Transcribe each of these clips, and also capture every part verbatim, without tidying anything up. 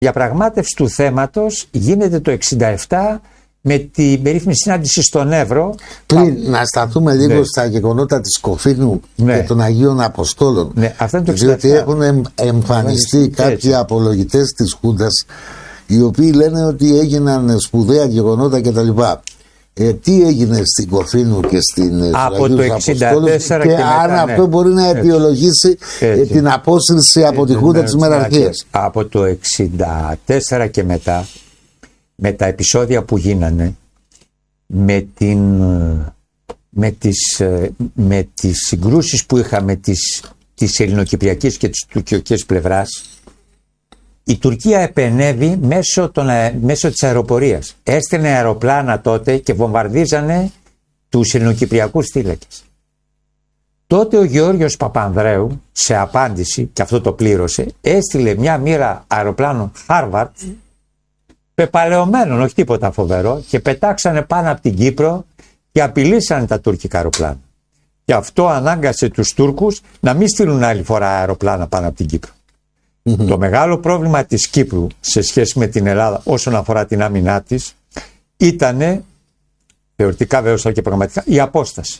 διαπραγμάτευση του θέματος γίνεται το εξήντα επτά με την περίφημη συνάντηση στον Εύρο. Πριν να σταθούμε λίγο ναι. στα γεγονότα της Κοφίνου ναι. και των Αγίων Αποστόλων. Ναι, αυτό είναι το εξήντα επτά. Διότι έχουν εμφανιστεί ναι, κάποιοι έτσι. απολογητές της Χούντας, οι οποίοι λένε ότι έγιναν σπουδαία γεγονότα κτλ. Ε, τι έγινε στην Κοφίνου και στην από το εξήντα τέσσερα και, και, και μετά, αν ναι. αυτό μπορεί να αιτιολογήσει ε, την απόσυρση από τη Χούντα της Μεραρχίας. Από το εξήντα τέσσερα και μετά, με τα επεισόδια που γίνανε, με, την, με, τις, με τις συγκρούσεις που είχαμε της, της ελληνοκυπριακής και της τουρκιακής πλευράς, η Τουρκία επενέβη μέσω, των, μέσω της αεροπορίας. Έστελνε αεροπλάνα τότε και βομβαρδίζανε τους ελληνοκυπριακούς θύλακες. Τότε ο Γεώργιος Παπανδρέου, σε απάντηση, και αυτό το πλήρωσε, έστειλε μια μοίρα αεροπλάνων Harvard, πεπαλαιωμένων, όχι τίποτα φοβερό, και πετάξανε πάνω από την Κύπρο και απειλήσανε τα τουρκικά αεροπλάνα. Και αυτό ανάγκασε τους Τούρκους να μην στείλουν άλλη φορά αεροπλάνα πάνω από την Κύπρο. Mm-hmm. Το μεγάλο πρόβλημα της Κύπρου σε σχέση με την Ελλάδα όσον αφορά την άμυνά της ήτανε, θεωρητικά βέβαια και πραγματικά, η απόσταση.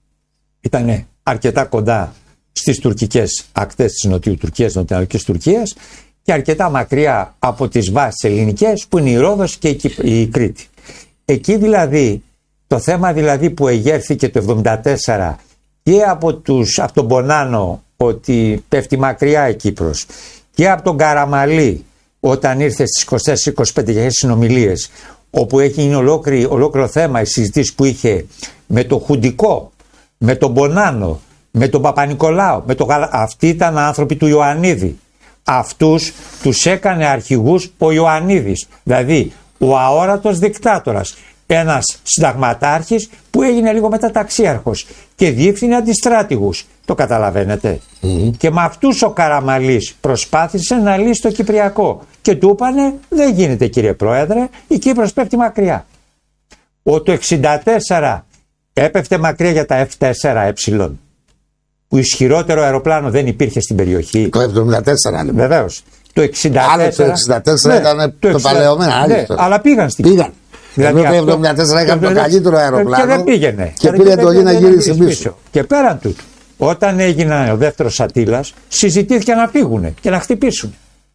Ήτανε αρκετά κοντά στις τουρκικές ακτές της Νοτιού Τουρκίας, Νοτιοανατολικής Τουρκίας, και αρκετά μακριά από τις βάσεις ελληνικές που είναι η Ρόδος και η Κρήτη. Εκεί δηλαδή, το θέμα δηλαδή που εγέρθηκε το εβδομήντα τέσσερα και από, τους, από τον Πονάνο ότι πέφτει μακριά η Κύπρος, και από τον Καραμαλή όταν ήρθε στις είκοσι τέσσερα είκοσι πέντε για συνομιλίες, όπου έχει γίνει ολόκληρο, ολόκληρο θέμα η συζήτηση που είχε με το Χουντικό, με τον Πονάνο, με τον Παπα-Νικολάου, με τον Γαλα... αυτοί ήταν άνθρωποι του Ιωαννίδη. Αυτούς τους έκανε αρχηγούς ο Ιωαννίδης, δηλαδή ο αόρατος δικτάτορας, ένας συνταγματάρχης που έγινε λίγο μετά ταξίαρχος και διεύθυνε αντιστράτηγους. Το καταλαβαίνετε. Mm-hmm. Και με αυτούς ο Καραμαλής προσπάθησε να λύσει το Κυπριακό και του είπανε δεν γίνεται κύριε Πρόεδρε, η Κύπρος πέφτει μακριά. Ο το εξήντα τέσσερα έπεφτε μακριά για τα εφ τέσσερα ε, που ισχυρότερο αεροπλάνο δεν υπήρχε στην περιοχή. Το εβδομήντα τέσσερα λοιπόν. Βεβαίως. Το εξήντα τέσσερα, άλλο το εξήντα τέσσερα ναι, ήταν το, το παλαιωμένο. Ναι, αλλά πήγαν στην πήγαν. Δηλαδή το εβδομήντα τέσσερα είχαν το καλύτερο αεροπλάνο και δεν πήγαινε. Και πήρε το να γυρίσει πίσω. πίσω. Και πέραν τούτου, όταν έγινε ο δεύτερος Ατήλας, συζητήθηκε να φύγουν και να χτυπήσουν.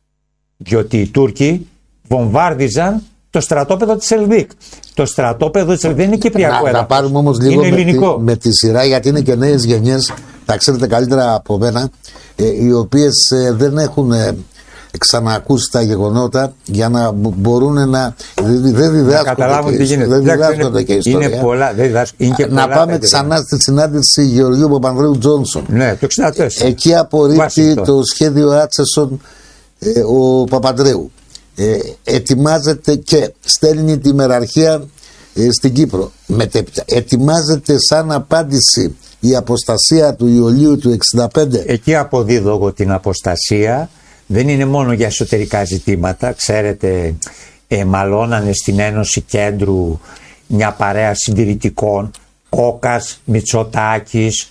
Διότι οι Τούρκοι βομβάρδιζαν το στρατόπεδο της Ελδίκ. Το στρατόπεδο της Ελδίκ δεν είναι κυπριακό έδαφος. Να πάρουμε όμως λίγο με τη, με τη σειρά, γιατί είναι και νέες γενιές, τα ξέρετε καλύτερα από μένα, ε, οι οποίες ε, δεν έχουν ε, ξανακούσει τα γεγονότα για να μπορούν να. Δεν διδάσκονται και, δεν διδάσκονται και ιστορία. Είναι πολλά, δεν διδάσκονται. Είναι και να πολλά πάμε ξανά στη συνάντηση Γεωργίου Παπανδρέου Τζόνσον. Ναι, το εξήντα τέσσερα. Εκεί απορρίπτει το σχέδιο Άτσεσον ε, ο Παπανδρέου. Ε, ετοιμάζεται και στέλνει τη μεραρχία ε, στην Κύπρο. Μετέπειτα ετοιμάζεται σαν απάντηση η αποστασία του Ιουλίου του εξήντα πέντε. Εκεί αποδίδω εγώ την αποστασία. Δεν είναι μόνο για εσωτερικά ζητήματα. Ξέρετε, ε, μαλώνανε στην Ένωση Κέντρου μια παρέα συντηρητικών, Κόκας, Μητσοτάκης,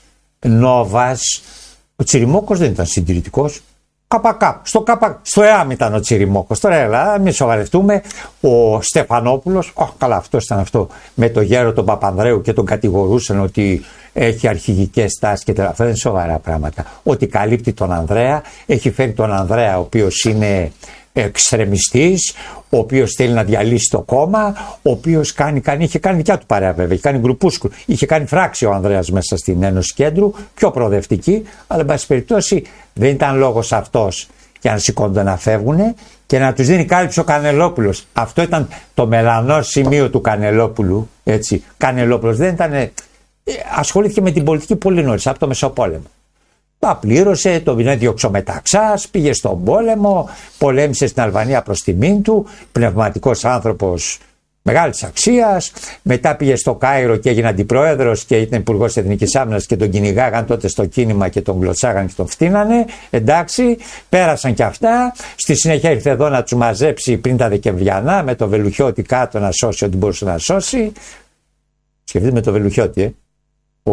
Νόβας. Ο Τσιριμόκος δεν ήταν συντηρητικός. Καπακά. Στο, καπα... στο ΕΑΜ ήταν ο Τσιριμόκος. Τώρα έλα, μην σοβαρευτούμε. Ο Στεφανόπουλος, oh, καλά, αυτό ήταν αυτό. Με το γέρο τον Παπανδρέου και τον κατηγορούσαν ότι έχει αρχηγικές τάσεις και τέτοια. Αυτά δεν είναι σοβαρά πράγματα. Ότι καλύπτει τον Ανδρέα, έχει φέρει τον Ανδρέα, ο οποίος είναι εξτρεμιστής, ο οποίος θέλει να διαλύσει το κόμμα, ο οποίος κάνει, κάνει, είχε κάνει δικιά του παρέα βέβαια, είχε κάνει γκρουπούσκουλο, είχε κάνει φράξη ο Ανδρέας μέσα στην Ένωση Κέντρου, πιο προοδευτική, αλλά εν πάση περιπτώσει δεν ήταν λόγος αυτός για να σηκώνονται να φεύγουν και να τους δίνει κάλυψη ο Κανελόπουλος. Αυτό ήταν το μελανό σημείο του Κανελόπουλου. Έτσι. Κανελόπουλος δεν ήταν. Ε, ασχολήθηκε με την πολιτική πολύ νωρίς, από το Μεσοπόλεμο. Τα πλήρωσε, το διώξε ο Μεταξάς, πήγε στον πόλεμο, πολέμησε στην Αλβανία προς τιμήν του, πνευματικός άνθρωπος μεγάλης αξίας. Μετά πήγε στο Κάιρο και έγινε αντιπρόεδρος και ήταν υπουργός Εθνικής Άμυνας και τον κυνηγάγαν τότε στο κίνημα και τον γλωτσάγαν και τον φτύνανε. Εντάξει, πέρασαν και αυτά. Στη συνέχεια ήρθε εδώ να τους μαζέψει πριν τα Δεκεμβριανά με το Βελουχιώτη κάτω να σώσει ό,τι μπορούσε να σώσει. Σκεφτείτε με το Βελουχιώτη, ε. Ο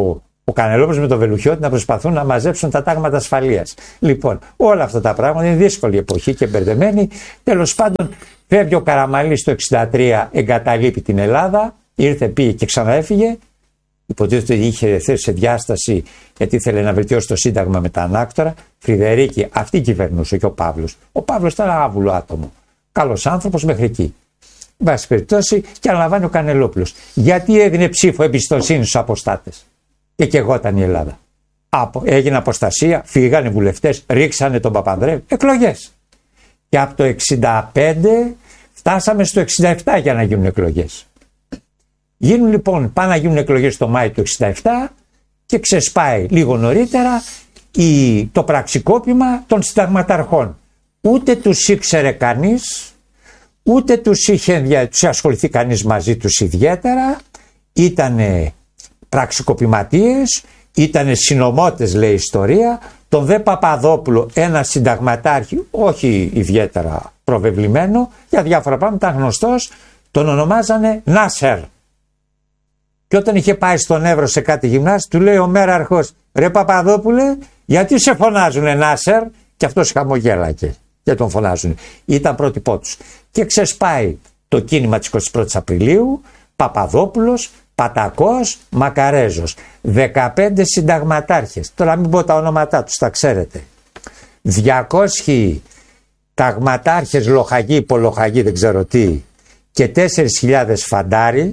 Ο Κανελόπουλος με τον Βελουχιώτη να προσπαθούν να μαζέψουν τα τάγματα ασφαλείας. Λοιπόν, όλα αυτά τα πράγματα είναι δύσκολη εποχή και μπερδεμένη. Τέλος πάντων, φεύγει ο Καραμανλής το εξήντα τρία, εγκαταλείπει την Ελλάδα, ήρθε, πήγε και ξαναέφυγε. Υποτίθεται ότι είχε θέσει σε διάσταση γιατί ήθελε να βελτιώσει το Σύνταγμα με τα ανάκτορα. Φρυδερίκη, αυτή κυβερνούσε και ο Παύλος. Ο Παύλος ήταν ένα άβουλο άτομο. Καλός άνθρωπος μέχρι εκεί. Εν πάση περιπτώσει, και αναλαμβάνει ο Κανελόπουλος. Γιατί έδινε ψήφο εμπιστοσύνη στους αποστάτες. Και καιγόταν η Ελλάδα. Από, έγινε αποστασία, φύγανε βουλευτές, ρίξανε τον Παπανδρέου. Εκλογές. Και από το εξήντα πέντε φτάσαμε στο εξήντα επτά για να γίνουν εκλογές. Γίνουν λοιπόν, πάνε να γίνουν εκλογές το Μάη του εξήντα επτά και ξεσπάει λίγο νωρίτερα η, το πραξικόπημα των συνταγματαρχών. Ούτε τους ήξερε κανείς, ούτε τους είχε τους ασχοληθεί κανείς μαζί τους ιδιαίτερα. Ήτανε πραξικοπηματίες, ήτανε συνωμότες, λέει η ιστορία. Τον δε Παπαδόπουλο, ένα συνταγματάρχη, όχι ιδιαίτερα προβεβλημένο, για διάφορα πράγματα γνωστός, τον ονομάζανε Νάσερ. Και όταν είχε πάει στον Εύρο σε κάτι γυμνάσιο, του λέει ο μέραρχος, ρε Παπαδόπουλε, γιατί σε φωνάζουνε Νάσερ? Και αυτός χαμογέλακε και τον φωνάζουν. Ήταν πρότυπό τους. Και ξεσπάει το κίνημα της εικοστής πρώτης Απριλίου, Παπαδόπουλος, Πατακός, Μακαρέζος. δεκαπέντε συνταγματάρχες. Τώρα μην πω τα ονόματά τους, τα ξέρετε. διακόσιοι ταγματάρχες, λοχαγοί, υπολοχαγοί, δεν ξέρω τι, και τέσσερις χιλιάδες φαντάροι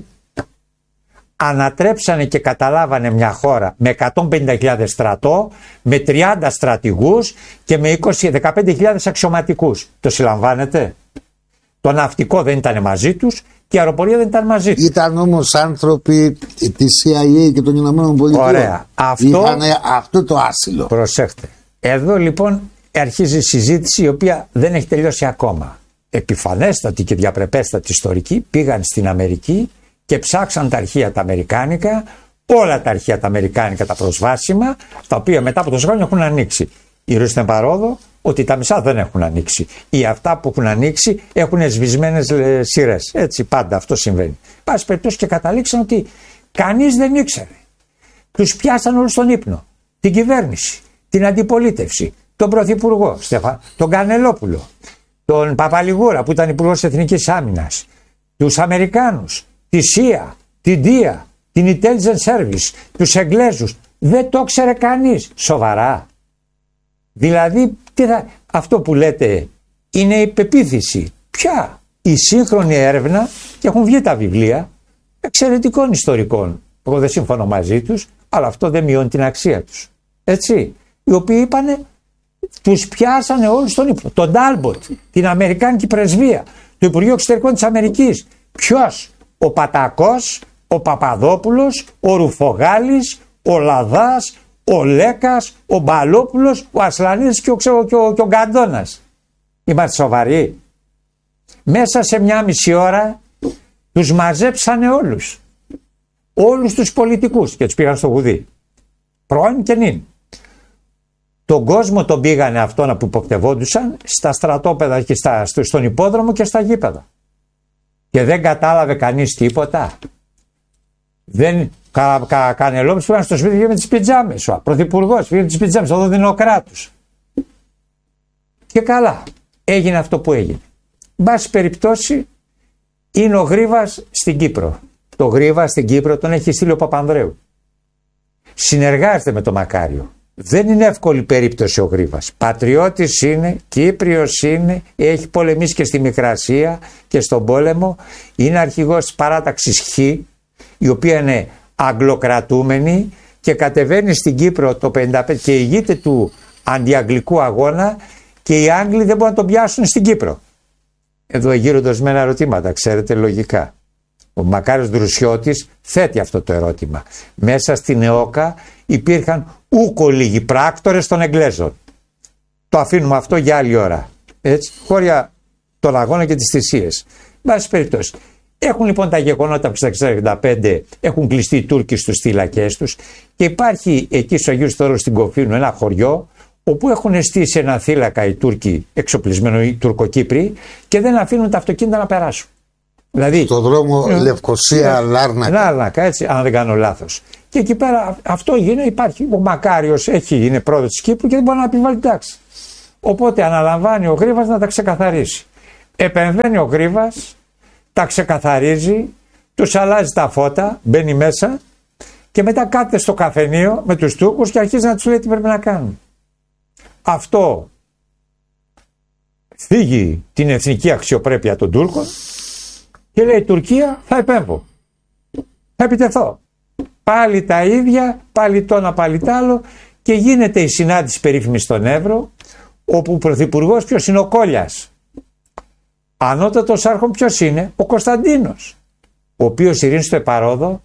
ανατρέψανε και καταλάβανε μια χώρα με εκατόν πενήντα χιλιάδες στρατό, με τριάντα στρατηγούς και με είκοσι, δεκαπέντε χιλιάδες αξιωματικούς. Το συλλαμβάνετε? Το ναυτικό δεν ήταν μαζί τους και η αεροπορία δεν ήταν μαζί τους. Ήταν όμως άνθρωποι της σι άι έι και των Ηνωμένων Πολιτειών. Ωραία. Αυτό, είχαν αυτό το άσυλο. Προσέχτε. Εδώ λοιπόν αρχίζει η συζήτηση η οποία δεν έχει τελειώσει ακόμα. Επιφανέστατη και διαπρεπέστατη ιστορικοί πήγαν στην Αμερική και ψάξαν τα αρχεία τα αμερικάνικα, όλα τα αρχεία τα αμερικάνικα τα προσβάσιμα, τα οποία μετά από τόσα χρόνια έχουν ανοίξει. Η Ρούστεν παρόδο ότι τα μισά δεν έχουν ανοίξει. Ή αυτά που έχουν ανοίξει έχουν σβησμένες σειρές. Έτσι πάντα αυτό συμβαίνει. Πάση περιπτώσει και καταλήξαν ότι κανείς δεν ήξερε. Τους πιάσαν όλους στον ύπνο. Την κυβέρνηση, την αντιπολίτευση, τον Πρωθυπουργό, τον Κανελόπουλο, τον Παπαλιγούρα που ήταν Υπουργός Εθνικής Άμυνας, τους Αμερικάνους, τη ΣΥΑ, την ΤΙΑ, την Intelligence Service, τους Εγγλέζους. Δεν το ξέρε κανείς. Σοβαρά. Δηλαδή, τι θα... αυτό που λέτε είναι η πεποίθηση. Ποια? Η σύγχρονη έρευνα, και έχουν βγει τα βιβλία εξαιρετικών ιστορικών. Εγώ δεν συμφωνώ μαζί τους, αλλά αυτό δεν μειώνει την αξία τους. Έτσι. Οι οποίοι είπανε, τους πιάσανε όλους στον ύπνο. Τον Τάλμποτ, την Αμερικάνικη Πρεσβεία, το Υπουργείο Εξωτερικών της Αμερικής. Ποιος? Ο Πατακός, ο Παπαδόπουλος, ο Ρουφογάλης, ο Λαδάς, ο Λέκας, ο Μπαλόπουλος, ο Ασλανίδης και ο, και ο, και ο Γκαντώνας. Είμαστε σοβαροί? Μέσα σε μια μισή ώρα τους μαζέψανε όλους. Όλους τους πολιτικούς και τους πήγαν στο γουδί. Πρώην και νυν. Τον κόσμο τον πήγανε αυτόν που υποπτευόντουσαν στα στρατόπεδα και στα, στον υπόδρομο και στα γήπεδα. Και δεν κατάλαβε κανείς τίποτα. Δεν... Κα, κα, Κανελόπουλος πήγαν στο σπίτι και με τις πιτζάμες. Ο Πρωθυπουργός πήγε με τις πιτζάμες. Εδώ δεν είναι ο κράτος. Και καλά. Έγινε αυτό που έγινε. Μπας περιπτώσει είναι ο Γρίβας στην Κύπρο. Το Γρίβα στην Κύπρο τον έχει στείλει ο Παπανδρέου. Συνεργάζεται με τον Μακάριο. Δεν είναι εύκολη περίπτωση ο Γρίβας. Πατριώτης είναι, Κύπριος είναι, έχει πολεμήσει και στη Μικρασία και στον πόλεμο. Είναι αρχηγός της παράταξης Χ, η οποία είναι αγγλοκρατούμενη και κατεβαίνει στην Κύπρο το πενήντα πέντε και ηγείται του αντιαγγλικού αγώνα και οι Άγγλοι δεν μπορούν να τον πιάσουν στην Κύπρο. Εδώ γύρονται ορισμένα ερωτήματα, ξέρετε, λογικά. Ο Μακάριος Δρουσιώτης θέτει αυτό το ερώτημα. Μέσα στην ΕΟΚΑ υπήρχαν ούκο λίγοι πράκτορες των Εγγλέζων. Το αφήνουμε αυτό για άλλη ώρα. Έτσι, χώρια τον αγώνα και τις θυσίες. Βάση περιπτώσει. Έχουν λοιπόν τα γεγονότα που στα εξήντα πέντε έχουν κλειστεί οι Τούρκοι στους θύλακές τους και υπάρχει εκεί στο Αγίου Στόρου στην Κοφίνου ένα χωριό όπου έχουν στήσει ένα θύλακα οι Τούρκοι εξοπλισμένοι, οι Τουρκοκύπροι, και δεν αφήνουν τα αυτοκίνητα να περάσουν. Δηλαδή, στο δρόμο ε, Λευκοσία Λάρνακα. Λάρνακα, έτσι, αν δεν κάνω λάθος. Και εκεί πέρα αυτό γίνεται, υπάρχει. Ο Μακάριος έχει, είναι πρόεδρος της Κύπρου και δεν μπορεί να επιβάλλει τάξη. Οπότε αναλαμβάνει ο Γρίβας να τα ξεκαθαρίσει. Επεμβαίνει ο Γρίβας, τα ξεκαθαρίζει, τους αλλάζει τα φώτα, μπαίνει μέσα και μετά κάθεται στο καφενείο με τους Τούρκους και αρχίζει να τους λέει τι πρέπει να κάνουν. Αυτό θίγει την εθνική αξιοπρέπεια των Τούρκων και λέει η Τουρκία θα επέμβω, θα επιτεθώ. Πάλι τα ίδια, πάλι το ένα, πάλι τ' άλλο και γίνεται η συνάντηση περίφημη στον Εύρο όπου ο πρωθυπουργός ποιος είναι, ο Κόλλιας. Ανώτατος άρχον ποιος είναι, ο Κωνσταντίνος, ο οποίος ειρήνη στο Επαρόδο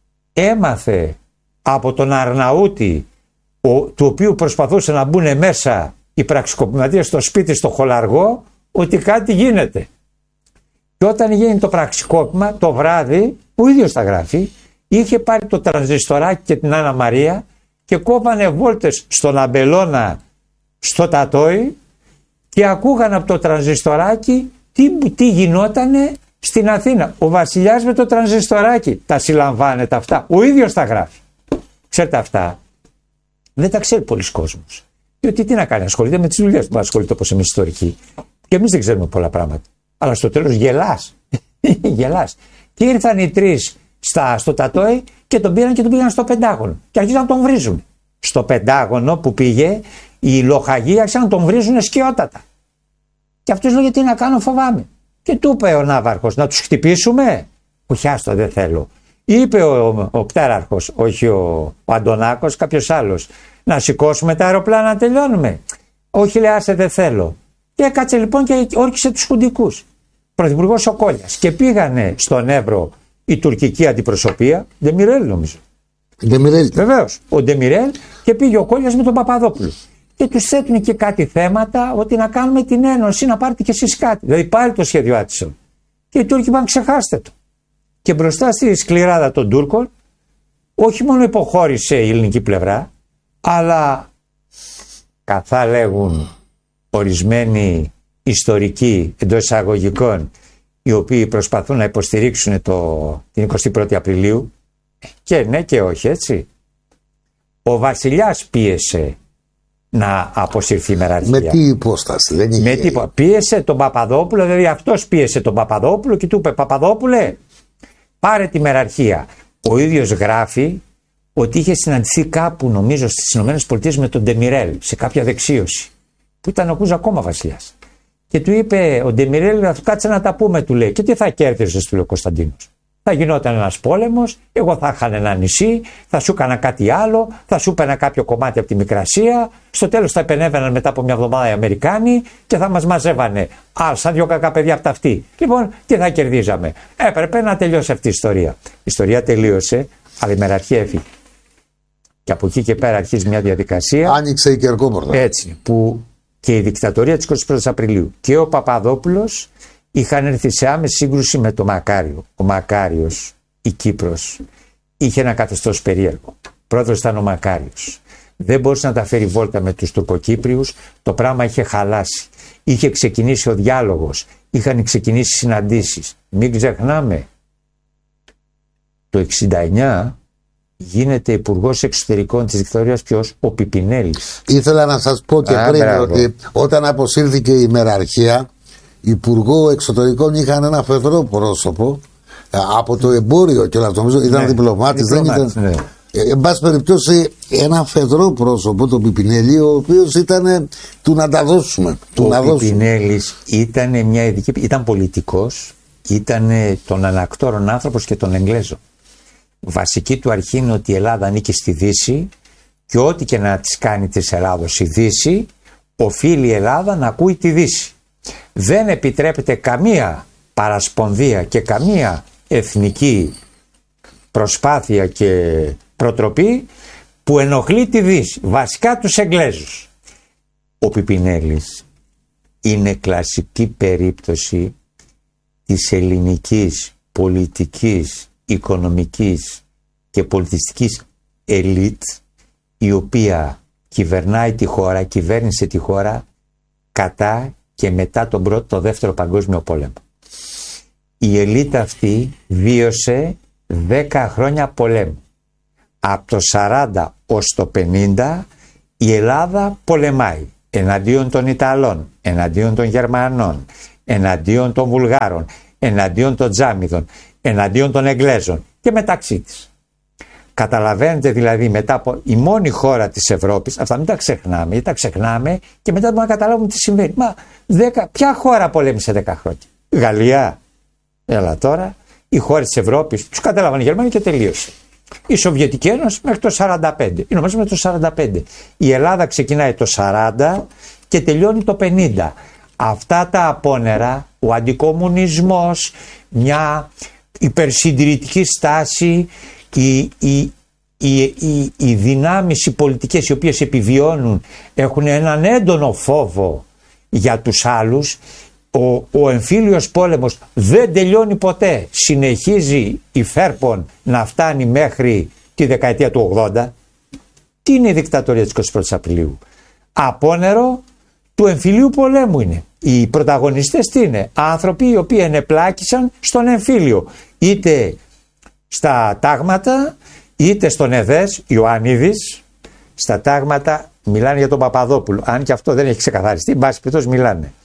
έμαθε από τον Αρναούτη, ο, του οποίου προσπαθούσαν να μπουν μέσα οι πραξικοπηματίες στο σπίτι στο Χολαργό, ότι κάτι γίνεται. Και όταν γίνει το πραξικόπημα το βράδυ, ο ίδιος τα γράφει, είχε πάρει το τρανζιστοράκι και την Άννα Μαρία και κόβανε βόλτες στον Αμπελώνα στο Τατόι και ακούγαν από το τρανζιστοράκι τι, τι γινότανε στην Αθήνα. Ο βασιλιάς με το τρανζιστοράκι τα συλλαμβάνεται αυτά. Ο ίδιος τα γράφει. Ξέρετε αυτά δεν τα ξέρει πολλοί κόσμος. Διότι τι να κάνει, ασχολείται με τις δουλειές του, ασχολείται όπως εμείς ιστορικοί. Και εμείς δεν ξέρουμε πολλά πράγματα. Αλλά στο τέλος γελάς. γελάς. Και ήρθαν οι τρεις στα, στο Τατόι και τον πήραν και τον πήγαν στο Πεντάγωνο. Και αρχίζαν να τον βρίζουν. Στο Πεντάγωνο που πήγε, οι λοχαγοί άρχισαν να τον βρίζουν σκιότατα. Και αυτός λέει: τι να κάνω, φοβάμαι. Και του είπε ο Ναύαρχος: να τους χτυπήσουμε. Όχι, άστο, δεν θέλω. Είπε ο, ο, ο Πτέραρχος, όχι ο, ο Αντωνάκος, κάποιος άλλος: να σηκώσουμε τα αεροπλάνα να τελειώνουμε. Όχι, λέει, άσε, δεν θέλω. Και έκατσε λοιπόν και όρκισε τους χουντικούς. Πρωθυπουργός ο Κόλλιας. Και πήγανε στον Εύρο η τουρκική αντιπροσωπεία, Ντεμιρέλ νομίζω. Ντεμιρέλ. Βεβαίως, ο Ντεμιρέλ, και πήγε ο Κόλλιας με τον Παπαδόπουλο. Και τους θέτουν και κάτι θέματα ότι να κάνουμε την ένωση, να πάρετε κι εσείς κάτι. Δηλαδή πάλι το σχέδιο Άτσισον. Και οι Τούρκοι είπαν: ξεχάστε το. Και μπροστά στη σκληράδα των Τούρκων, όχι μόνο υποχώρησε η ελληνική πλευρά, αλλά καθά λέγουν ορισμένοι ιστορικοί εντός εισαγωγικών, οι οποίοι προσπαθούν να υποστηρίξουν το, την εικοστή πρώτη Απριλίου, και ναι και όχι, έτσι. Ο βασιλιάς πίεσε να αποσυρθεί η μεραρχία. Με τι υπόσταση, δεν είχε. Με τι, πίεσε τον Παπαδόπουλο, δηλαδή αυτός πίεσε τον Παπαδόπουλο και του είπε: Παπαδόπουλε, πάρε τη μεραρχία. Ο ίδιος γράφει ότι είχε συναντηθεί κάπου, νομίζω στις ΗΠΑ, με τον Ντεμιρέλ σε κάποια δεξίωση, που ήταν ο Κούζα ακόμα βασιλιάς. Και του είπε ο Ντεμιρέλ: κάτσε να τα πούμε, του λέει. Και τι θα κέρδιζες, του λέει ο Κωνσταντίνος. Θα γινόταν ένας πόλεμος, εγώ θα είχαν ένα νησί, θα σου έκανα κάτι άλλο, θα σου έπαιρνα κάποιο κομμάτι από τη Μικρασία, στο τέλος θα επενέβαιναν μετά από μια εβδομάδα οι Αμερικάνοι και θα μας μαζεύανε. Α, σαν δυο κακά παιδιά από τα αυτή. Λοιπόν, τι θα κερδίζαμε. Έπρεπε να τελειώσει αυτή η ιστορία. Η ιστορία τελείωσε, αλλά η μεραρχία έφυγε. Και από εκεί και πέρα αρχίζει μια διαδικασία. Άνοιξε η Κερκόπορτα. Έτσι, που και η δικτατορία της εικοστής πρώτης Απριλίου και ο Παπαδόπουλος είχαν έρθει σε άμεση σύγκρουση με τον Μακάριο. Ο Μακάριος, η Κύπρος, είχε ένα καθεστώς περίεργο. Πρόεδρος ήταν ο Μακάριος. Δεν μπορούσε να τα φέρει βόλτα με τους Τουρκοκύπριους. Το πράγμα είχε χαλάσει. Είχε ξεκινήσει ο διάλογος. Είχαν ξεκινήσει συναντήσεις. Μην ξεχνάμε, το εξήντα εννιά γίνεται υπουργός εξωτερικών της δικτατορίας ποιος? Ο Πιπινέλης. Ήθελα να σας πω και Α, πριν μπράβο. ότι όταν αποσύρθηκε η μεραρχία, υπουργό εξωτερικών είχαν ένα φεδρό πρόσωπο από το εμπόριο και όλα, νομίζω ήταν ναι, διπλωμάτης, δεν ήταν. Ναι. Ε, εν πάση περιπτώσει, ένα φεδρό πρόσωπο, το Πιπινέλη, ο οποίος ήταν του να τα δώσουμε. Του Ο να Πιπινέλης ήταν μια ειδική, ήταν πολιτικός, ήταν των ανακτόρων άνθρωπος και των Εγγλέζων. Βασική του αρχή είναι ότι η Ελλάδα ανήκει στη Δύση και ό,τι και να της κάνει της Ελλάδος η Δύση, οφείλει η Ελλάδα να ακούει τη Δύση. Δεν επιτρέπεται καμία παρασπονδία και καμία εθνική προσπάθεια και προτροπή που ενοχλεί τη Δύση, βασικά τους Εγγλέζους. Ο Πιπινέλης είναι κλασική περίπτωση της ελληνικής πολιτικής, οικονομικής και πολιτιστικής ελίτ, η οποία κυβερνάει τη χώρα, κυβέρνησε τη χώρα κατά και μετά τον πρώτο, το δεύτερο παγκόσμιο πόλεμο. Η ελίτ αυτή βίωσε δέκα χρόνια πολέμου. Από το σαράντα ως το πενήντα η Ελλάδα πολεμάει εναντίον των Ιταλών, εναντίον των Γερμανών, εναντίον των Βουλγάρων, εναντίον των Τζάμιδων, εναντίον των Εγγλέζων και μεταξύ της. Καταλαβαίνετε δηλαδή, μετά από η μόνη χώρα της Ευρώπης, αυτά μην τα ξεχνάμε, ή τα ξεχνάμε και μετά μπορούμε να καταλάβουμε τι συμβαίνει. Μα δέκα, ποια χώρα πολέμησε δέκα χρόνια? Γαλλία. Έλα τώρα, οι χώρες της Ευρώπης τους κατάλαβαν οι Γερμανοί και τελείωσε. Η Σοβιετική Ένωση μέχρι το σαράντα πέντε. Είναι μέσα με το σαράντα πέντε. Η Ελλάδα ξεκινάει το σαράντα και τελειώνει το πενήντα. Αυτά τα απόνερα, ο αντικομουνισμός, μια υπερσυντηρητική στάση, οι, οι, οι, οι, οι δυνάμεις οι πολιτικές οι οποίες επιβιώνουν έχουν έναν έντονο φόβο για τους άλλους. Ο, ο εμφύλιος πόλεμος δεν τελειώνει ποτέ. Συνεχίζει η Φέρπον να φτάνει μέχρι τη δεκαετία του ογδόντα. Τι είναι η δικτατορία της εικοστής πρώτης Απριλίου? Απόνερο του εμφυλίου πολέμου είναι. Οι πρωταγωνιστές τι είναι? Άνθρωποι οι οποίοι ενεπλάκησαν στον εμφύλιο. Είτε στα τάγματα, είτε στον ΕΔΕΣ, Ιωαννίδης. Στα τάγματα μιλάνε για τον Παπαδόπουλο. Αν και αυτό δεν έχει ξεκαθαριστεί, μπας περιπτώσει μιλάνε.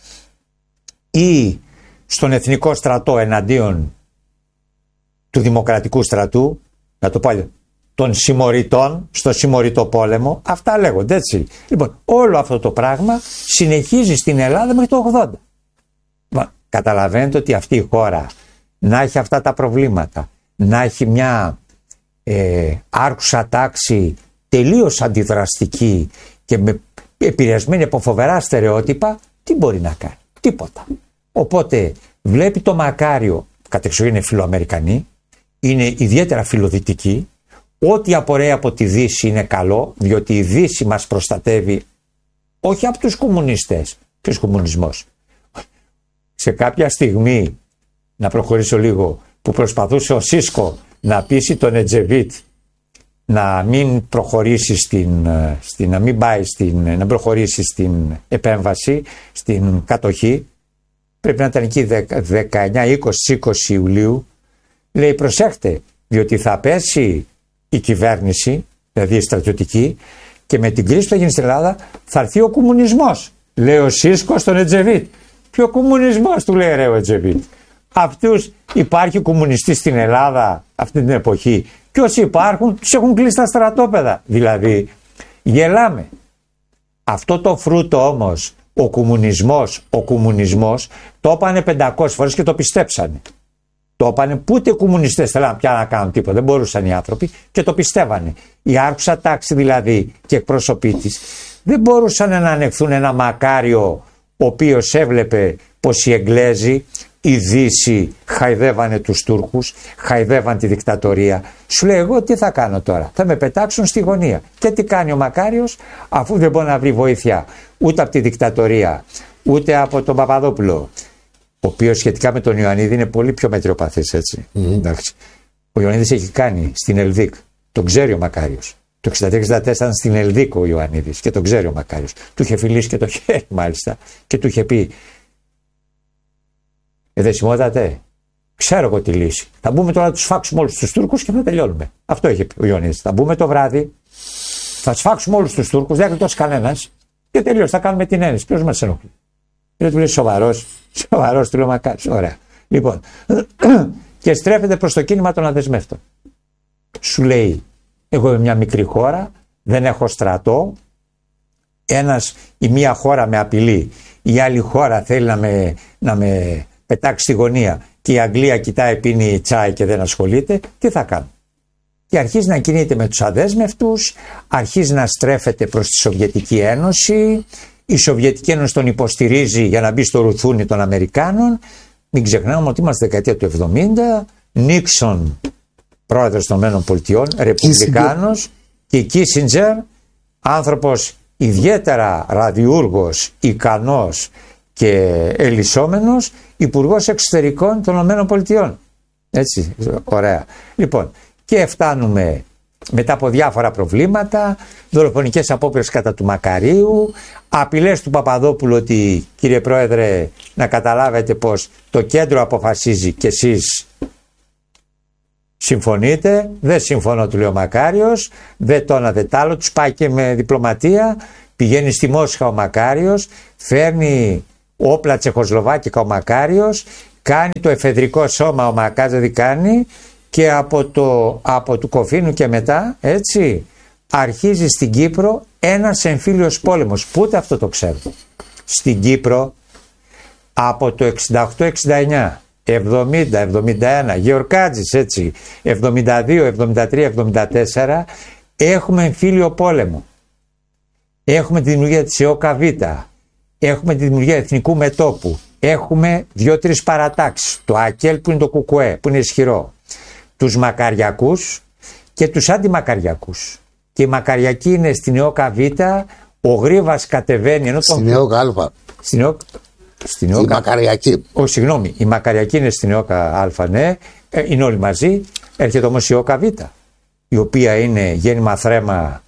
Ή στον Εθνικό Στρατό εναντίον του Δημοκρατικού Στρατού, να το πω άλλο, των συμμοριτών, στο συμμοριτό πόλεμο. Αυτά λέγονται, έτσι. Λοιπόν, όλο αυτό το πράγμα συνεχίζει στην Ελλάδα μέχρι το ογδόντα. Λοιπόν, καταλαβαίνετε ότι αυτή η χώρα να έχει αυτά τα προβλήματα, να έχει μια ε, άρχουσα τάξη τελείως αντιδραστική και με επηρεασμένη από φοβερά στερεότυπα, τι μπορεί να κάνει? Τίποτα. Οπότε βλέπει το Μακάριο, κατεξοχήν είναι φιλοαμερικανή, είναι ιδιαίτερα φιλοδυτική. Ό,τι απορρέει από τη Δύση είναι καλό, διότι η Δύση μας προστατεύει όχι από τους κομμουνιστές. Ποιος κομμουνισμός? Σε κάποια στιγμή, να προχωρήσω λίγο, που προσπαθούσε ο Σίσκο να πείσει τον Ετζεβίτ να μην προχωρήσει στην, στην, να μην πάει στην, να προχωρήσει στην επέμβαση, στην κατοχή, πρέπει να ήταν εκεί δεκαεννιά είκοσι είκοσι Ιουλίου, λέει προσέχτε, διότι θα πέσει η κυβέρνηση, δηλαδή η στρατιωτική, και με την κρίση που θα γίνει στην Ελλάδα θα έρθει ο κομμουνισμός. Λέει ο Σίσκο στον Ετζεβίτ. Ποιο κομμουνισμός, του λέει ρε ο Ετζεβίτ? Αυτούς υπάρχει κομμουνιστής στην Ελλάδα αυτή την εποχή? Και όσοι υπάρχουν τους έχουν κλείσει τα στρατόπεδα. Δηλαδή γελάμε. Αυτό το φρούτο όμως, ο κομμουνισμός, ο κομμουνισμός το είπανε πεντακόσιες φορές και το πιστέψανε. Το είπανε που ούτε οι κομμουνιστές θέλαν πια να κάνουν τίποτα, δεν μπορούσαν οι άνθρωποι και το πιστεύανε. Η άρχουσα τάξη δηλαδή και εκπρόσωποι της δεν μπορούσαν να ανεχθούν ένα Μακάριο ο οποίος έβλεπε πως οι Εγγλέζοι, η Δύση χαϊδεύανε τους Τούρκους, χαϊδεύαν τη δικτατορία. Σου λέει εγώ τι θα κάνω τώρα? Θα με πετάξουν στη γωνία. Και τι κάνει ο Μακάριος, αφού δεν μπορεί να βρει βοήθεια ούτε από τη δικτατορία ούτε από τον Παπαδόπουλο, ο οποίος σχετικά με τον Ιωαννίδη είναι πολύ πιο μετριοπαθής, έτσι. Mm-hmm. Ο Ιωαννίδης έχει κάνει στην Ελδίκ, τον ξέρει ο Μακάριος. Το εξήντα τρία εξήντα τέσσερα ήταν στην Ελδίκ ο Ιωαννίδης και τον ξέρει ο Μακάριος. Του είχε φιλήσει και το χέρι μάλιστα και του είχε πει εδεσιμότατε, ξέρω εγώ τη λύση. Θα μπούμε τώρα να τους φάξουμε όλους τους Τούρκους και θα τελειώνουμε. Αυτό είχε πει ο Ιωαννίδης. Θα μπούμε το βράδυ, θα τους φάξουμε όλους τους Τούρκους, δεν γλιτώσει κανένας και τελείως. Θα κάνουμε την ένεση. Ποιος μας ενοχλεί? Δεν του λέει σοβαρός, σοβαρός, του λέει Μακάριος. Ωραία. Λοιπόν, και στρέφεται προς το κίνημα των αδεσμεύτων. Σου λέει, εγώ είμαι μια μικρή χώρα, δεν έχω στρατό. Ένας, η μία χώρα με απειλεί, η άλλη χώρα θέλει να με, να με πετάξει στη γωνία και η Αγγλία κοιτάει, πίνει τσάι και δεν ασχολείται. Τι θα κάνω? Και αρχίζει να κινείται με τους αδέσμευτους, αρχίζει να στρέφεται προς τη Σοβιετική Ένωση. Η Σοβιετική Ένωση τον υποστηρίζει για να μπει στο ρουθούνι των Αμερικάνων. Μην ξεχνάμε ότι είμαστε δεκαετία του εβδομήντα. Νίξον, πρόεδρος των ΗΠΑ, ρεπουμπλικάνος, και Κίσιντζερ, άνθρωπος ιδιαίτερα ραδιούργος, ικανός και ελισσόμενος, υπουργός εξωτερικών των ΗΠΑ. Έτσι, ωραία. Λοιπόν, και φτάνουμε μετά από διάφορα προβλήματα, δολοφονικές απόπειρες κατά του Μακαρίου, απειλές του Παπαδόπουλου ότι κύριε Πρόεδρε να καταλάβετε πως το κέντρο αποφασίζει και εσείς Συμφωνείτε? Δεν συμφωνώ, του λέει ο Μακάριος. Δεν το ένα δεν τ' άλλο. Τους πάει και με διπλωματία. Πηγαίνει στη Μόσχα ο Μακάριος. Φέρνει όπλα τσεχοσλοβάκικα ο Μακάριος. Κάνει το εφεδρικό σώμα ο Μακάριος, δηλαδή κάνει. Και από, το, από του Κοφίνου και μετά, έτσι, αρχίζει στην Κύπρο ένας εμφύλιος πόλεμος. Που ούτε αυτό το ξέρω. Στην Κύπρο από το εξήντα οκτώ εξήντα εννιά, εβδομήντα εβδομήντα ένα, Γεωργάτζης, έτσι, εβδομήντα δύο εβδομήντα τρία εβδομήντα τέσσερα, έχουμε εμφύλιο πόλεμο. Έχουμε τη δημιουργία της ΕΟΚΑΒ, έχουμε τη δημιουργία Εθνικού Μετώπου, έχουμε δύο-τρεις παρατάξεις, το ΑΚΕΛ που είναι το ΚΚΕ, που είναι ισχυρό, τους Μακαριακούς και τους αντιμακαριακούς. Και οι Μακαριακοί είναι στην ΕΟΚΑΒ, ο Γρίβας κατεβαίνει. Ενώ στην ΕΟΚΑ Α. Στην ΕΟΚΑ. Στην η ΕΟΚΑ... Μακαριακή. Ω, συγγνώμη, η Μακαριακή είναι στην ΕΟΚΑ Α, ναι, ε, είναι όλοι μαζί. Έρχεται όμως η ΕΟΚΑ Β, η οποία είναι γέννημα θρέμα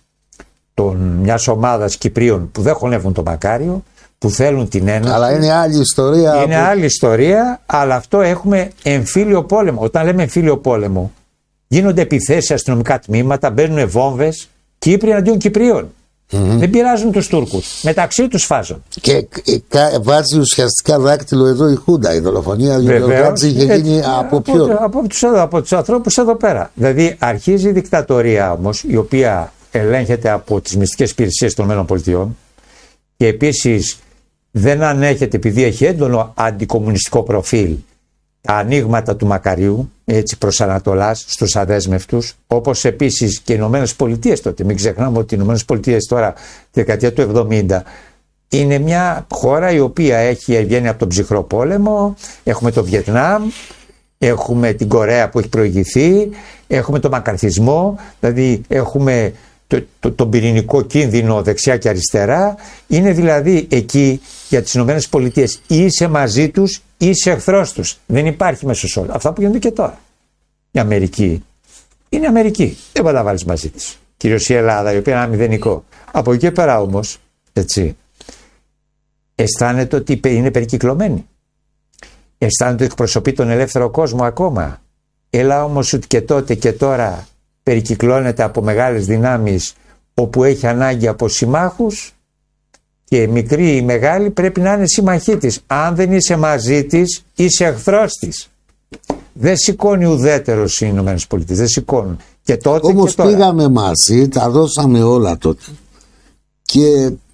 μιας ομάδας Κυπρίων που δεν χωνεύουν το Μακάριο, που θέλουν την ένωση. Αλλά είναι άλλη ιστορία. Είναι από... άλλη ιστορία, αλλά αυτό έχουμε εμφύλιο πόλεμο. Όταν λέμε εμφύλιο πόλεμο, γίνονται επιθέσεις αστυνομικά τμήματα, μπαίνουν βόμβες, Κύπροι εναντίον Κυπρίων. Mm-hmm. Δεν πειράζουν τους Τούρκους. Μεταξύ τους φάζουν. Και βάζει ουσιαστικά δάκτυλο εδώ η Χούντα. Η δολοφονία του Γεωργάτζη είχε γίνει από ποιον? Από, από, τους, από τους ανθρώπους εδώ πέρα. Δηλαδή αρχίζει η δικτατορία όμως, η οποία ελέγχεται από τις μυστικές υπηρεσίες των ΗΠΑ και επίσης δεν ανέχεται, επειδή έχει έντονο αντικομμουνιστικό προφίλ, τα ανοίγματα του Μακαρίου, έτσι προς Ανατολάς, στους αδέσμευτους, όπως επίσης και οι Ηνωμένες Πολιτείες τότε. Μην ξεχνάμε ότι οι Ηνωμένες Πολιτείες τώρα, τη δεκαετία του εβδομήντα, είναι μια χώρα η οποία έχει βγαίνει από τον ψυχρό πόλεμο. Έχουμε το Βιετνάμ, έχουμε την Κορέα που έχει προηγηθεί, έχουμε το μακαρθισμό, δηλαδή έχουμε το, το, τον πυρηνικό κίνδυνο δεξιά και αριστερά. Είναι δηλαδή εκεί για τις Ηνωμένες Πολιτείες ή είσαι μαζί τους ή είσαι εχθρός τους. Δεν υπάρχει μέσος όρος. Αυτά που γίνονται και τώρα. Η Αμερική είναι Αμερική. Δεν μπορεί να βάλεις μαζί της. Κυρίως η Ελλάδα, η οποία είναι ένα μηδενικό. Από εκεί και πέρα όμως, έτσι, αισθάνεται ότι είναι περικυκλωμένη. Αισθάνεται ότι εκπροσωπεί τον ελεύθερο κόσμο ακόμα. Έλα όμως ότι και τότε και τώρα περικυκλώνεται από μεγάλες δυνάμεις, όπου έχει ανάγκη από συμμάχους, και μικρή ή μεγάλη πρέπει να είναι συμμαχή της. Αν δεν είσαι μαζί της, είσαι εχθρός της. Δεν σηκώνει ουδέτερος οι Ηνωμένες Πολιτείες. Δεν σηκώνουν. Και τότε όμως και τώρα. Πήγαμε μαζί, τα δώσαμε όλα τότε και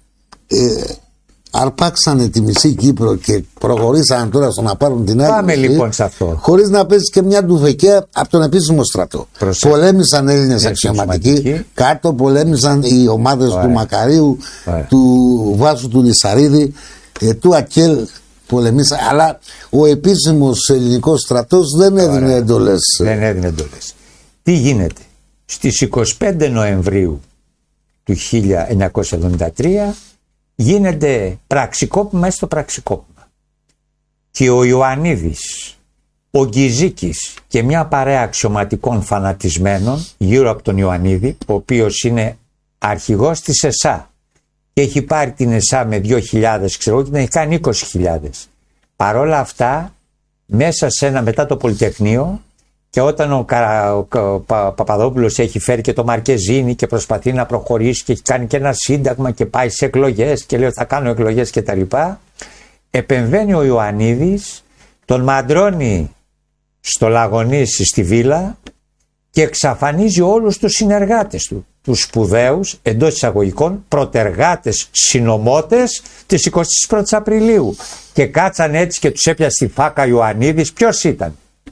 ε, αρπάξανε τη μισή Κύπρο και προχωρήσανε τώρα στο να πάρουν την άλλη. Πάμε μισή, λοιπόν σε αυτό. Χωρίς να παίζει και μια ντουβεκιά από τον επίσημο στρατό. Προσέ... Πολέμησαν Έλληνες αξιωματικοί κάτω, πολέμησαν οι ομάδες του Μακαρίου, Ωραία. του Βάσου του Λυσαρίδη, ε, του Ακέλ. Πολεμήσαν, αλλά ο επίσημος ελληνικός στρατός δεν έδινε εντολές. Δεν έδινε εντολές. Τι γίνεται? Στις είκοσι πέντε Νοεμβρίου του χίλια εννιακόσια εβδομήντα τρία γίνεται πραξικόπημα, έστω στο πραξικόπημα. Και ο Ιωαννίδης, ο Γκυζίκης και μια παρέα αξιωματικών φανατισμένων γύρω από τον Ιωαννίδη, ο οποίος είναι αρχηγός της ΕΣΑ και έχει πάρει την ΕΣΑ με δύο χιλιάδες, ξέρω, και την έχει κάνει είκοσι χιλιάδες. Παρόλα αυτά, μέσα σε ένα, μετά το Πολυτεχνείο, και όταν ο, Καρα, ο, ο, ο Πα, Παπαδόπουλος έχει φέρει και το Μαρκεζίνη και προσπαθεί να προχωρήσει και έχει κάνει και ένα σύνταγμα και πάει σε εκλογές και λέει ότι θα κάνω εκλογές και τα λοιπά, επεμβαίνει ο Ιωαννίδης, τον μαντρώνει στο Λαγονίσι στη βίλα και εξαφανίζει όλους τους συνεργάτες του, τους σπουδαίους, εντός εισαγωγικών, προτεργάτες συνωμότες της εικοστής πρώτης Απριλίου, και κάτσαν έτσι και τους έπιασε στη φάκα Ιωαννίδης. Ποιος ήταν?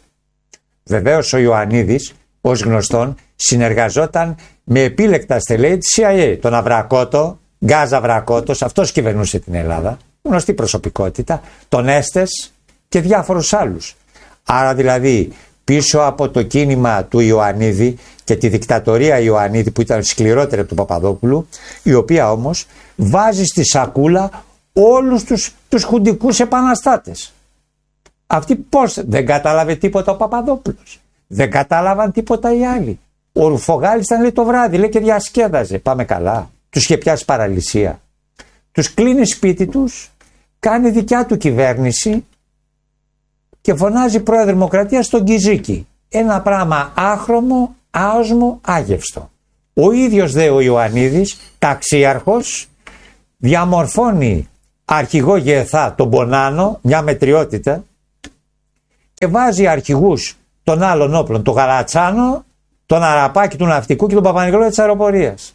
Βεβαίως ο Ιωαννίδης, ως γνωστόν, συνεργαζόταν με επίλεκτα στελέχη της σι άι έι, τον Αβρακότο, Γκάζ Αβρακότος, αυτός κυβερνούσε την Ελλάδα, γνωστή προσωπικότητα, τον Έστες και διάφορους άλλους. Άρα δηλαδή πίσω από το κίνημα του Ιωαννίδη και τη δικτατορία Ιωαννίδη, που ήταν σκληρότερη από του Παπαδόπουλου, η οποία όμως βάζει στη σακούλα όλους τους, τους χουντικούς επαναστάτες. Αυτή πώς? Δεν κατάλαβε τίποτα ο Παπαδόπουλος. Δεν κατάλαβαν τίποτα οι άλλοι. Ο Ρουφογάλης ήταν, λέει, το βράδυ, λέει, και διασκέδαζε. Πάμε καλά. Τους είχε πιάσει παραλυσία. Τους κλείνει σπίτι τους, κάνει δικιά του κυβέρνηση και φωνάζει πρόεδρο Δημοκρατία στον Γκυζίκη. ένα πράγμα άχρωμο, άοσμο, άγευστο. Ο ίδιος δε ο Ιωαννίδης, ταξίαρχος, διαμορφώνει αρχηγό Γεθά τον Μπονάνο, μια μετριότητα, και βάζει αρχηγούς των άλλων όπλων, τον Γαλατσάνο, τον Αραπάκη του Ναυτικού και τον Παπα-Νικολάου της Αεροπορίας.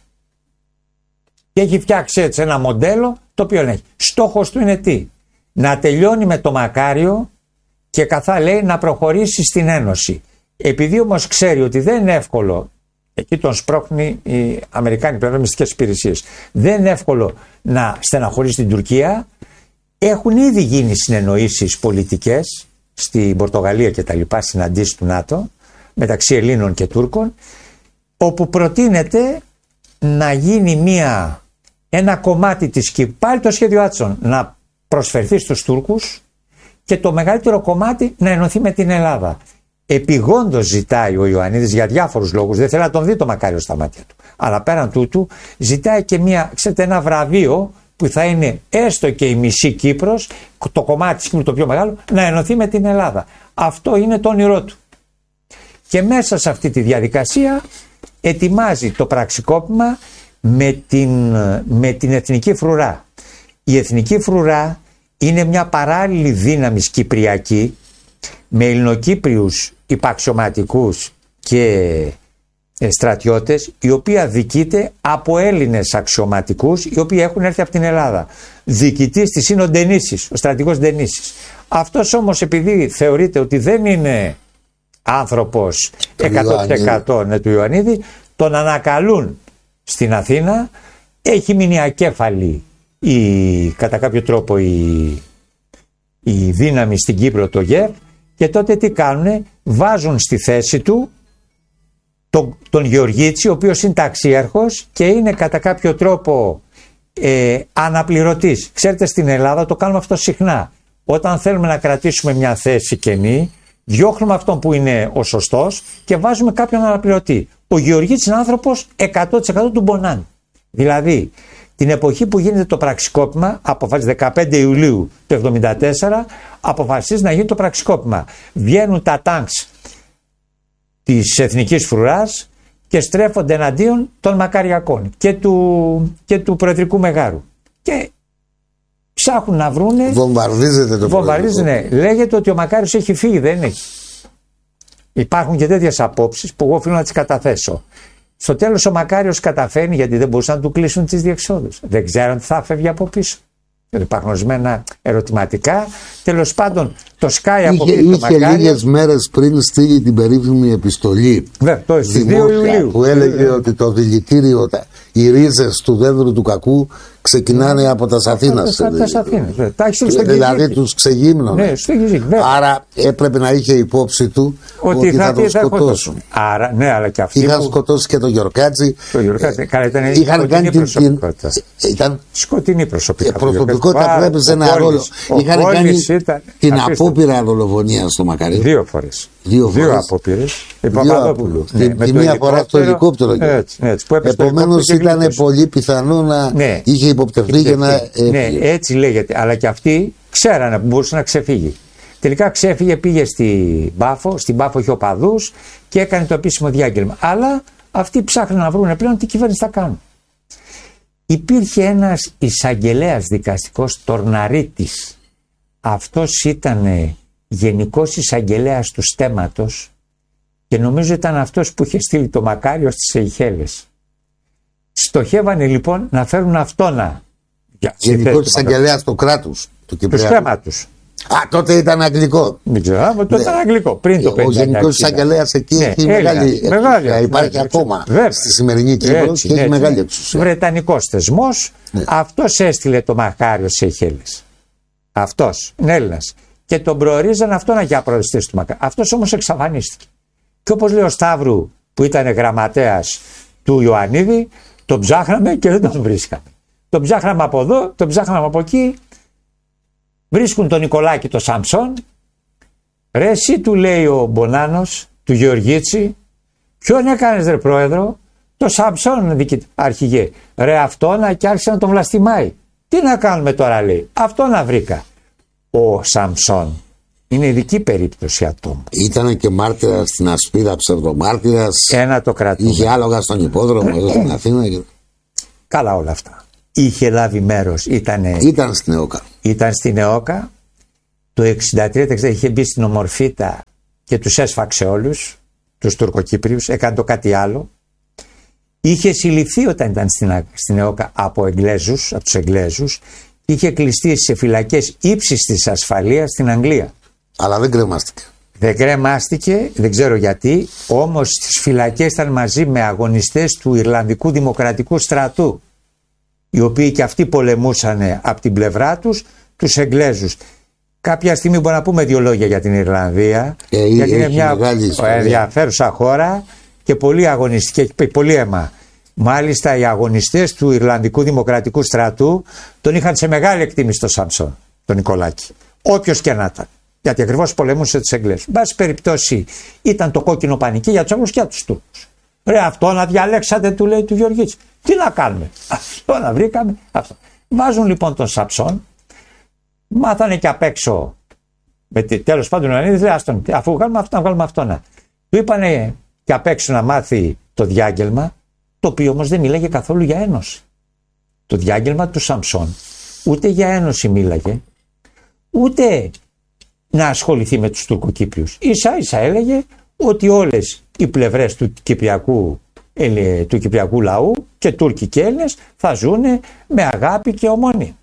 Και έχει φτιάξει έτσι ένα μοντέλο το οποίο έχει. Στόχος του είναι τι? Να τελειώνει με το Μακάριο και καθά λέει να προχωρήσει στην Ένωση. Επειδή όμως ξέρει ότι δεν είναι εύκολο, εκεί τον σπρώχνει οι Αμερικάνοι πλέον μυστικές υπηρεσίες, δεν είναι εύκολο να στεναχωρήσει την Τουρκία, έχουν ήδη γίνει συνεννοήσεις πολιτικές στην Πορτογαλία και τα λοιπά, συναντήσεις του ΝΑΤΟ μεταξύ Ελλήνων και Τούρκων, όπου προτείνεται να γίνει μια, ένα κομμάτι της Κύπρου, πάλι το σχέδιο Άτσον, να προσφερθεί στους Τούρκους και το μεγαλύτερο κομμάτι να ενωθεί με την Ελλάδα. Επιγόντως ζητάει ο Ιωαννίδης για διάφορους λόγους, δεν θέλει να τον δει το Μακάριο στα μάτια του, αλλά πέραν τούτου ζητάει και μια, ξέρετε, ένα βραβείο που θα είναι έστω και η μισή Κύπρος, το κομμάτι της Κύπρου το πιο μεγάλο, να ενωθεί με την Ελλάδα. Αυτό είναι το όνειρό του. Και μέσα σε αυτή τη διαδικασία ετοιμάζει το πραξικόπημα με την, με την Εθνική Φρουρά. Η Εθνική Φρουρά είναι μια παράλληλη δύναμη κυπριακή με Ελληνοκύπριους υπαξιωματικούς και στρατιώτες, η οποία διοικείται από Έλληνες αξιωματικούς οι οποίοι έχουν έρθει από την Ελλάδα. Διοικητής της είναι ο Ντενίσης, ο στρατηγός Ντενίσης. Αυτός όμως, επειδή θεωρείται ότι δεν είναι άνθρωπος εκατό τοις εκατό ναι, του Ιωαννίδη, τον ανακαλούν στην Αθήνα, έχει μείνει ακέφαλη η, κατά κάποιο τρόπο η, η δύναμη στην Κύπρο, το ΓΕΒ, και τότε τι κάνουνε? Βάζουν στη θέση του τον, τον Γεωργίτσι, ο οποίος είναι ταξίαρχος και είναι κατά κάποιο τρόπο ε, αναπληρωτής. Ξέρετε, στην Ελλάδα το κάνουμε αυτό συχνά. Όταν θέλουμε να κρατήσουμε μια θέση κενή, διώχνουμε αυτόν που είναι ο σωστός και βάζουμε κάποιον αναπληρωτή. Ο Γεωργίτσης είναι άνθρωπος εκατό τοις εκατό του Μπονάν. Δηλαδή, την εποχή που γίνεται το πραξικόπημα, αποφασίζει δεκαπέντε Ιουλίου του εβδομήντα τέσσερα, αποφασίζει να γίνει το πραξικόπημα. Βγαίνουν τα τάγκς της Εθνικής Φρουράς και στρέφονται εναντίον των Μακαριακών και του, και του Προεδρικού Μεγάρου. Και ψάχνουν να βρούνε. Βομβαρδίζεται το Βομβαρδίζεται, ναι. Λέγεται ότι ο Μακάριος έχει φύγει, δεν έχει. Υπάρχουν και τέτοιες απόψεις που εγώ οφείλω να τις καταθέσω. Στο τέλος ο Μακάριος καταφέρνει, γιατί δεν μπορούσαν να του κλείσουν τις διεξόδους. Δεν ξέραν τι θα φεύγει από πίσω. Υπάρχουν ορισμένα ερωτηματικά. Τέλος πάντων, το σκάει από πίσω. Είχε, είχε λίγες μέρες πριν στείλει την περίφημη επιστολή. Βέβαια, το δύο Ιουλίου. Που έλεγε ότι το δηλητήριο, οι ρίζες του δέντρου του κακού ξεκινάνε από τα Αθήνας. Από τα Αθήνας. Δηλαδή τους ξεγύμνωνε. Ναι, άρα έπρεπε να είχε υπόψη του ότι, ότι θα, θα τον σκοτώσουν. Άρα, ναι, αλλά και αυτοί είχαν που... σκοτώσει και τον Γιορκάτζη. Το Γιορκάτζη, ε, καλά, ήταν είχαν κάνει την, την, ήταν σκοτεινή προσωπικότητα. Προσωπικότητα πρέπει σε ένα ρόλο. Είχαν κάνει την απόπειρα δολοφονία στο Μακάριο. Δύο φορές. Δύο, δύο απόπειρες. Παπαδόπουλου. Τη μία φορά στο ελικόπτερο. Επομένως ήταν πολύ πιθανό να είχε υποπτευθεί και να. Ναι, έτσι λέγεται. Αλλά και αυτοί ξέρανε που μπορούσε να ξεφύγει. Τελικά ξέφυγε, πήγε στην Πάφο, στην Πάφο είχε οπαδούς και έκανε το επίσημο διάγγελμα. Αλλά αυτοί ψάχνουν να βρουν πλέον τι κυβέρνηση θα κάνουν. Υπήρχε ένας εισαγγελέας δικαστικός, Τορναρίτης. Αυτός ήταν γενικός εισαγγελέας του στέματος και νομίζω ήταν αυτός που είχε στείλει το Μακάριο στις Σεϊχέλες. Στοχεύανε λοιπόν να φέρουν αυτόνα. Γενικός εισαγγελέας του κράτους του Κυπριακού. Του στέματος. Α, τότε ήταν αγγλικό. Δεν ξέρω, αλλά τότε ναι. ήταν αγγλικό. Πριν το ο Γενικός Εισαγγελέας εκεί ναι, έχει Έλληνα, μεγάλη, μεγάλη εξουσία. Υπάρχει ναι, ακόμα βέβαια. Στη σημερινή Κύπρο και έχει μεγάλη εξουσία. Βρετανικός θεσμός. Ναι. Αυτός έστειλε το Μακάριο σε Σεϊχέλες. Αυτός είναι Έλληνας. Και τον προορίζαν αυτόν για προοριστής του Μακάριου. Αυτός όμως εξαφανίστηκε. Και όπως λέει ο Σταύρου που ήταν γραμματέας του Ιωαννίδη, τον ψάχναμε και δεν τον βρίσκαμε. Τον ψάχναμε από εδώ, τον ψάχναμε από εκεί. Βρίσκουν τον Νικολάκη το Σαμψόν. Ρε εσύ, του λέει ο Μπονάνος του Γεωργίτσι, ποιον έκανες ρε πρόεδρο? Το Σαμψόν αρχηγέ. Ρε αυτόνα, και άρχισε να τον βλαστημάει. Τι να κάνουμε τώρα, λέει? Αυτόνα βρήκα. Ο Σαμψόν Είναι ειδική περίπτωση ατόμου. Ήταν και μάρτυρας στην Ασπίδα, ψευδομάρτυρας. Ένα το κρατούμε. Είχε άλογα στον υπόδρομο εδώ στην Αθήνα. Και... Καλά όλα αυτά. Είχε λάβει μέρος. Ήτανε... Ήταν στην ΕΟΚΑ. Ήταν στην ΕΟΚΑ. Το εξήντα τρία εξήντα είχε μπει στην Ομορφίτα και τους έσφαξε όλους, τους Τουρκοκύπριους, έκανε το κάτι άλλο. Είχε συλληφθεί όταν ήταν στην, στην ΕΟΚΑ από Εγγλέζους, από τους Εγγλέζους. Είχε κλειστεί σε φυλακές ύψης της ασφαλείας στην Αγγλία. Αλλά δεν κρεμάστηκε. Δεν κρεμάστηκε, δεν ξέρω γιατί, όμως στις φυλακές ήταν μαζί με αγωνιστές του Ιρλανδικού Δημοκρατικού Στρατού, οι οποίοι και αυτοί πολεμούσαν από την πλευρά τους τους Εγγλέζους. Κάποια στιγμή μπορούμε να πούμε δύο λόγια για την Ιρλανδία, ε, γιατί είναι μια ενδιαφέρουσα χώρα και πολύ αγωνιστική και πολύ αίμα. Μάλιστα οι αγωνιστές του Ιρλανδικού Δημοκρατικού Στρατού τον είχαν σε μεγάλη εκτίμηση τον Σαμψόν, τον Νικολάκη. Όποιος και να ήταν. Γιατί ακριβώς πολεμούσε τους Εγγλέζους. Εν πάση περιπτώσει ήταν το κόκκινο πανική για τους Άγγλους και για τους Τούρκους. Ρε αυτό να διαλέξατε, του λέει του Γεωργίτση. Τι να κάνουμε. Αυτό να βρήκαμε. Αυτό. Βάζουν λοιπόν τον Σαμψόν. Μάθανε και απ' έξω. Τέλος πάντων ο Ιωαννίδης λέει άστον, αφού βγάλουμε αυτό να βγάλουμε αυτό να. Του είπανε και απ' έξω να μάθει το διάγγελμα, το οποίο όμως δεν μίλαγε καθόλου για ένωση. Το διάγγελμα του Σαμψόν ούτε για ένωση μίλαγε, ούτε να ασχοληθεί με τους Τουρκοκύπριους. Ίσα ίσα έλεγε ότι όλες οι πλευρές του Κυπριακού, του Κυπριακού λαού και Τούρκοι και Έλληνες θα ζουν με αγάπη και ομόνια.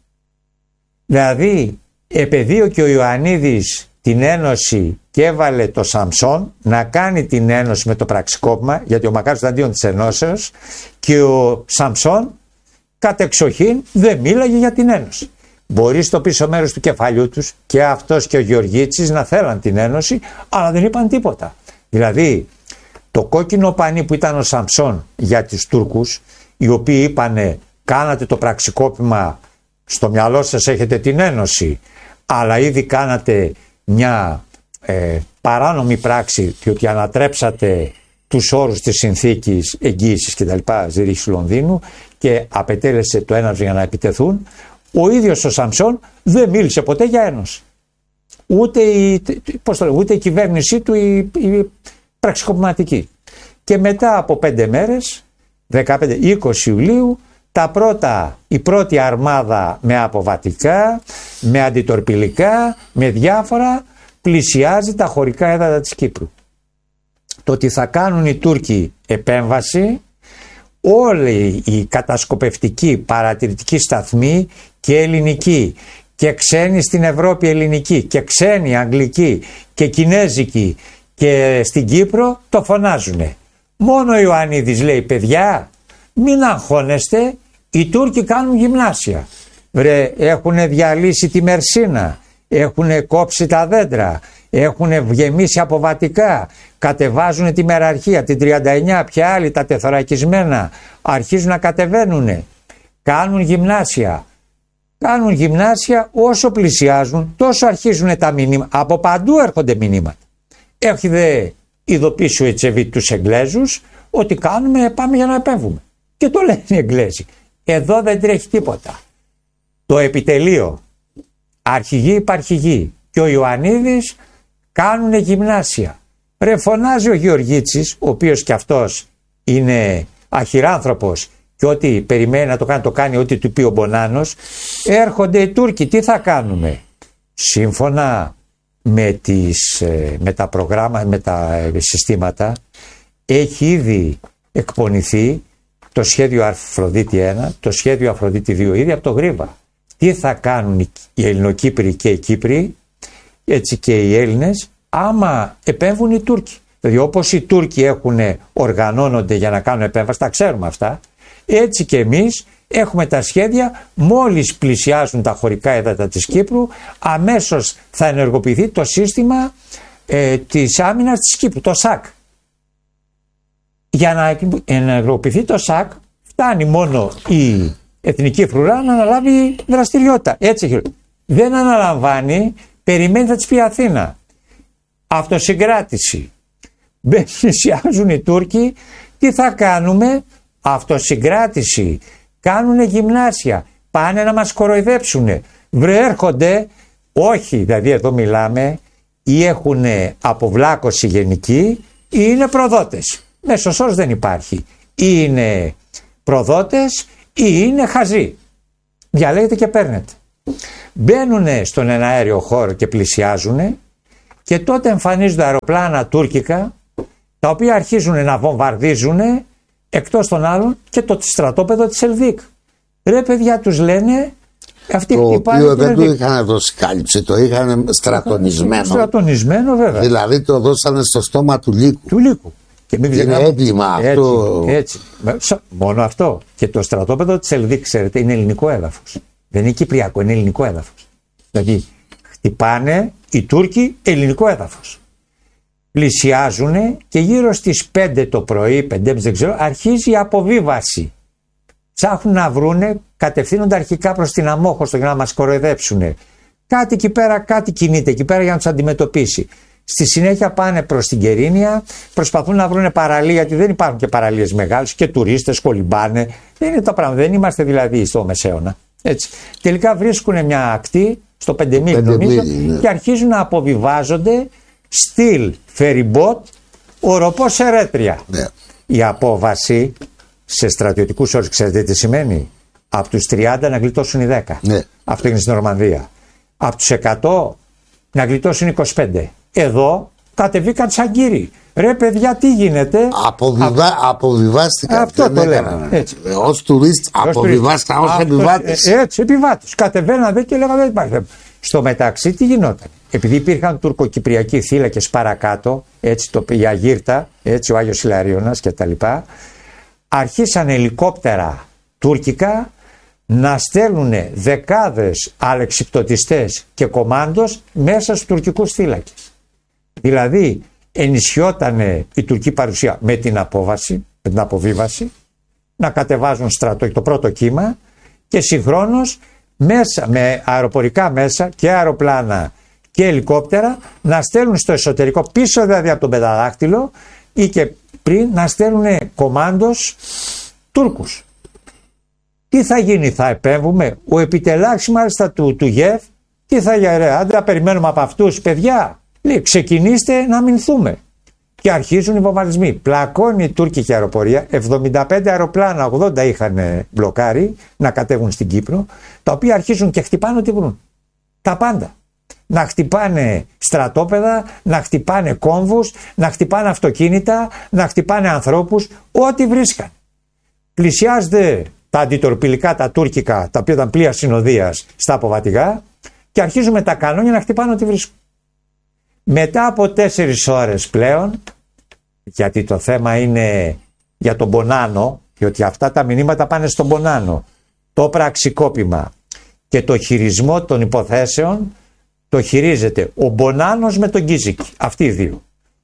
Δηλαδή επεδίωκε ο Ιωαννίδης την ένωση και έβαλε το Σαμψόν να κάνει την ένωση με το πραξικόπημα, γιατί ο Μακάριος ήταν αντίον της ενώσεως και ο Σαμψόν κατεξοχήν δεν μίλαγε για την ένωση. Μπορεί στο πίσω μέρος του κεφαλιού τους και αυτός και ο Γεωργίτσης να θέλαν την ένωση, αλλά δεν είπαν τίποτα. Δηλαδή το κόκκινο πανί που ήταν ο Σαμψόν για τους Τούρκους, οι οποίοι είπανε κάνατε το πραξικόπημα, στο μυαλό σας έχετε την ένωση, αλλά ήδη κάνατε μια ε, παράνομη πράξη, διότι ανατρέψατε τους όρους της συνθήκης εγγύησης και τα λοιπά Ζηρίχης Λονδίνου και απετέλεσε το έναυσμα για να επιτεθούν. Ο ίδιος ο Σαμψόν δεν μίλησε ποτέ για ένωση. Ούτε η, πώς το λέω, ούτε η κυβέρνησή του η, η πραξικοπηματική. Και μετά από πέντε μέρες, δεκαπέντε είκοσι Ιουλίου, τα πρώτα, η πρώτη αρμάδα με αποβατικά, με αντιτορπιλικά, με διάφορα, πλησιάζει τα χωρικά έδατα της Κύπρου. Το ότι θα κάνουν οι Τούρκοι επέμβαση, όλοι οι κατασκοπευτικοί παρατηρητικοί σταθμοί και ελληνικοί και ξένοι στην Ευρώπη ελληνικοί και ξένοι αγγλικοί και κινέζικοι και στην Κύπρο το φωνάζουνε. Μόνο ο Ιωαννίδης λέει παιδιά μην αγχώνεστε, οι Τούρκοι κάνουν γυμνάσια. Βρε, έχουν διαλύσει τη Μερσίνα, έχουν κόψει τα δέντρα, έχουν γεμίσει αποβατικά, κατεβάζουν τη μεραρχία, την τριάντα εννιά, πια άλλοι τα τεθωρακισμένα, αρχίζουν να κατεβαίνουν, κάνουν γυμνάσια. Κάνουν γυμνάσια όσο πλησιάζουν, τόσο αρχίζουν τα μηνύματα. Από παντού έρχονται μηνύματα. Έχει δε ειδοποιήσει ο Ετσεβίτ τους Εγγλέζους ότι κάνουμε, πάμε για να επέμβουμε. Και το λένε οι Εγγλέζοι. Εδώ δεν τρέχει τίποτα. Το επιτελείο, αρχηγοί υπαρχηγοί και ο Ιωαννίδης κάνουν γυμνάσια. Ρε φωνάζει ο Γεωργίτσης, ο οποίος και αυτός είναι αχυράνθρωπος και ό,τι περιμένει να το κάνει, το κάνει ό,τι του πει ο Μπονάνος. Έρχονται οι Τούρκοι, τι θα κάνουμε? Σύμφωνα με, τις, με τα προγράμματα, με τα συστήματα, έχει ήδη εκπονηθεί το σχέδιο Αφροδίτη ένα, το σχέδιο Αφροδίτη δύο, ήδη από το Γρίβα. Τι θα κάνουν οι Ελληνοκύπροι και οι Κύπροι, έτσι και οι Έλληνες, άμα επέμβουν οι Τούρκοι. Δηλαδή όπως οι Τούρκοι έχουν, οργανώνονται για να κάνουν επέμβαση, τα ξέρουμε αυτά, έτσι και εμείς έχουμε τα σχέδια, μόλις πλησιάζουν τα χωρικά έδατα της Κύπρου, αμέσως θα ενεργοποιηθεί το σύστημα ε, της άμυνας της Κύπρου, το ΣΑΚ. Για να ενεργοποιηθεί το ΣΑΚ φτάνει μόνο η Εθνική Φρουρά να αναλάβει δραστηριότητα. Έτσι δεν αναλαμβάνει, περιμένει θα της πει Αθήνα. Αυτοσυγκράτηση. Πλησιάζουν οι Τούρκοι, τι θα κάνουμε? Αυτοσυγκράτηση. Κάνουνε γυμνάσια. Πάνε να μας κοροϊδέψουνε. Βρε έρχονται, όχι, δηλαδή εδώ μιλάμε ή έχουν αποβλάκωση γενική ή είναι προδότες. Μέσος όρος δεν υπάρχει. Ή είναι προδότες ή είναι χαζοί. Διαλέγετε και παίρνετε. Μπαίνουν στον εναέριο χώρο και πλησιάζουν και τότε εμφανίζονται αεροπλάνα τουρκικά τα οποία αρχίζουν να βομβαρδίζουν εκτός των άλλων και το στρατόπεδο της Ελδίκ. Ρε παιδιά, τους λένε αυτοί το οποίο δεν Ελδίκ. το είχαν δώσει κάλυψη, το είχαν στρατονισμένο. Στρατονισμένο βέβαια. Δηλαδή το δώσανε στο στόμα του λύκου. Του λύκου. Και μην είναι ξεχνάμε, έγκλημα αυτό. Έτσι, έτσι. Μόνο αυτό. Και το στρατόπεδο της Ελδίκ, ξέρετε, είναι ελληνικό έδαφος. Δεν είναι κυπριακό, είναι ελληνικό έδαφος. Δηλαδή χτυπάνε οι Τούρκοι ελληνικό έδαφος. Πλησιάζουν και γύρω στις πέντε το πρωί, πέντε δεν ξέρω, αρχίζει η αποβίβαση. Ψάχνουν να βρούνε, κατευθύνονται αρχικά προς την Αμόχωστο για να μας κοροϊδέψουν. Κάτι εκεί πέρα, κάτι κινείται εκεί πέρα για να τους αντιμετωπίσει. Στη συνέχεια πάνε προς την Κερίνια, προσπαθούν να βρούνε παραλία, γιατί δεν υπάρχουν και παραλίες μεγάλες και τουρίστες κολυμπάνε. Δεν είναι το πράγμα, δεν είμαστε δηλαδή στο Μεσαίωνα. Έτσι. Τελικά βρίσκουν μια ακτή στο πεντεμίλι νομίζω ναι. Και αρχίζουν να αποβιβάζονται στυλ φεριμπότ οροπός ερέτρια. Ναι. Η απόβαση σε στρατιωτικούς όρους, ξέρετε τι σημαίνει? Από τους τριάντα να γλιτώσουν οι δέκα. Ναι. Αυτό είναι στην Νορμανδία. Από τους εκατό να γλιτώσουν είκοσι πέντε. Εδώ κατεβήκαν σαν κύριοι. Ρε παιδιά, τι γίνεται? Αποβιβά, Α... Αποβιβάστηκαν. Αυτό το λέμε. Ως τουρίστ αποβιβάστηκαν ως επιβάτες. Έτσι, επιβάτες. Κατεβαίνανε και λέγανε δεν υπάρχει. Στο μεταξύ τι γινόταν? Επειδή υπήρχαν τουρκοκυπριακοί θύλακες παρακάτω, έτσι το η Αγύρτα, έτσι ο Άγιος Ιλαρίωνας κτλ. Αρχίσαν ελικόπτερα τουρκικά να στέλνουν δεκάδες αλεξιπτωτιστές και κομάντος μέσα στους τουρκικούς θύλακες. Δηλαδή ενισχυότανε η τουρκική παρουσία με την απόβαση, με την αποβίβαση, να κατεβάζουν στρατό το πρώτο κύμα και συγχρόνως μέσα με αεροπορικά μέσα και αεροπλάνα και ελικόπτερα να στέλνουν στο εσωτερικό, πίσω δηλαδή από τον πενταδάχτυλο ή και πριν, να στέλνουν κομάντος Τούρκους. Τι θα γίνει, θα επέμβουμε? Ο επιτελάξης μάλιστα του, του ΓΕΒ, τι θα γίνει, ρε, άντε να περιμένουμε από αυτούς, παιδιά, λέει, ξεκινήστε να αμυνθούμε. Και αρχίζουν οι βομβαρδισμοί. Πλακώνει η τουρκική αεροπορία, εβδομήντα πέντε αεροπλάνα, ογδόντα είχαν μπλοκάρει να κατέβουν στην Κύπρο, τα οποία αρχίζουν και χτυπάνε ό,τι βρουν. Τα πάντα. Να χτυπάνε στρατόπεδα, να χτυπάνε κόμβους, να χτυπάνε αυτοκίνητα, να χτυπάνε ανθρώπους, ό,τι βρίσκαν. Πλησιάζονται τα αντιτορπιλικά, τα τουρκικά, τα οποία ήταν πλοία συνοδείας στα αποβατηγά και αρχίζουν με τα κανόνια να χτυπάνε ό,τι βρίσκουν. Μετά από τέσσερις ώρες πλέον, γιατί το θέμα είναι για τον Μπονάνο, διότι αυτά τα μηνύματα πάνε στον Μπονάνο, το πραξικόπημα και το χειρισμό των υποθέσεων το χειρίζεται ο Μπονάνος με τον Γκίζικη, αυτοί οι δύο.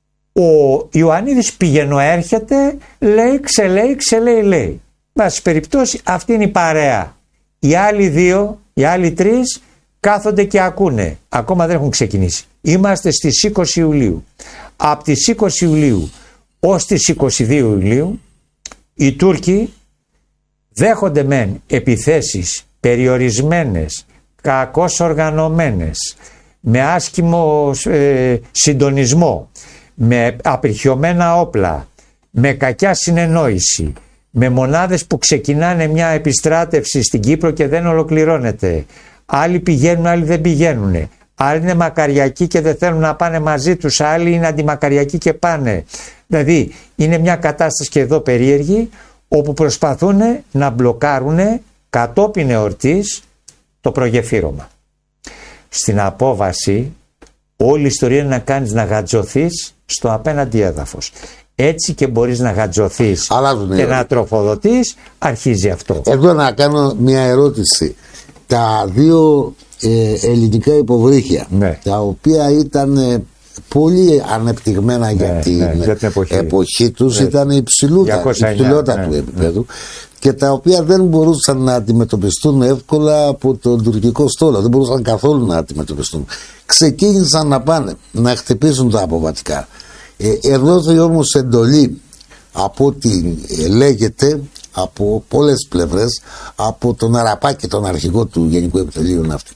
Ο Ιωαννίδης πηγαίνω έρχεται, λέει, ξελέει, ξελέει, λέει. Βάση περιπτώσει αυτή είναι η παρέα. Οι άλλοι δύο, οι άλλοι τρεις κάθονται και ακούνε. Ακόμα δεν έχουν ξεκινήσει. Είμαστε στις είκοσι Ιουλίου. Από τις είκοσι Ιουλίου ως τις είκοσι δύο Ιουλίου οι Τούρκοι δέχονται μεν επιθέσεις περιορισμένες, κακώς οργανωμένες, με άσχημο ε, συντονισμό, με απειρχιωμένα όπλα, με κακιά συνεννόηση, με μονάδες που ξεκινάνε μια επιστράτευση στην Κύπρο και δεν ολοκληρώνεται. Άλλοι πηγαίνουν, άλλοι δεν πηγαίνουν. Άλλοι είναι μακαριακοί και δεν θέλουν να πάνε μαζί τους, άλλοι είναι αντιμακαριακοί και πάνε. Δηλαδή είναι μια κατάσταση και εδώ περίεργη, όπου προσπαθούν να μπλοκάρουν κατόπιν εορτής το προγεφύρωμα. Στην απόβαση όλη η ιστορία είναι να κάνεις να γατζωθείς στο απέναντι έδαφος. Έτσι και μπορείς να γατζωθείς και να τροφοδοτείς, αρχίζει αυτό. Εδώ να κάνω μια ερώτηση. Τα δύο ε, ελληνικά υποβρύχια, ναι, τα οποία ήταν ε, πολύ ανεπτυγμένα, ναι, για την, ναι, για την εποχή, εποχή τους, ναι, ήταν υψηλότατου, ναι, επίπεδου, ναι, και τα οποία δεν μπορούσαν να αντιμετωπιστούν εύκολα από τον τουρκικό στόλο, δεν μπορούσαν καθόλου να αντιμετωπιστούν. Ξεκίνησαν να πάνε να χτυπήσουν τα αποβατικά. Ε, Ερδόθη όμως εντολή, από ό,τι ε, λέγεται, από πολλές πλευρές, από τον Αραπάκη, τον αρχηγό του Γενικού Επιτελείου Ναυτικού,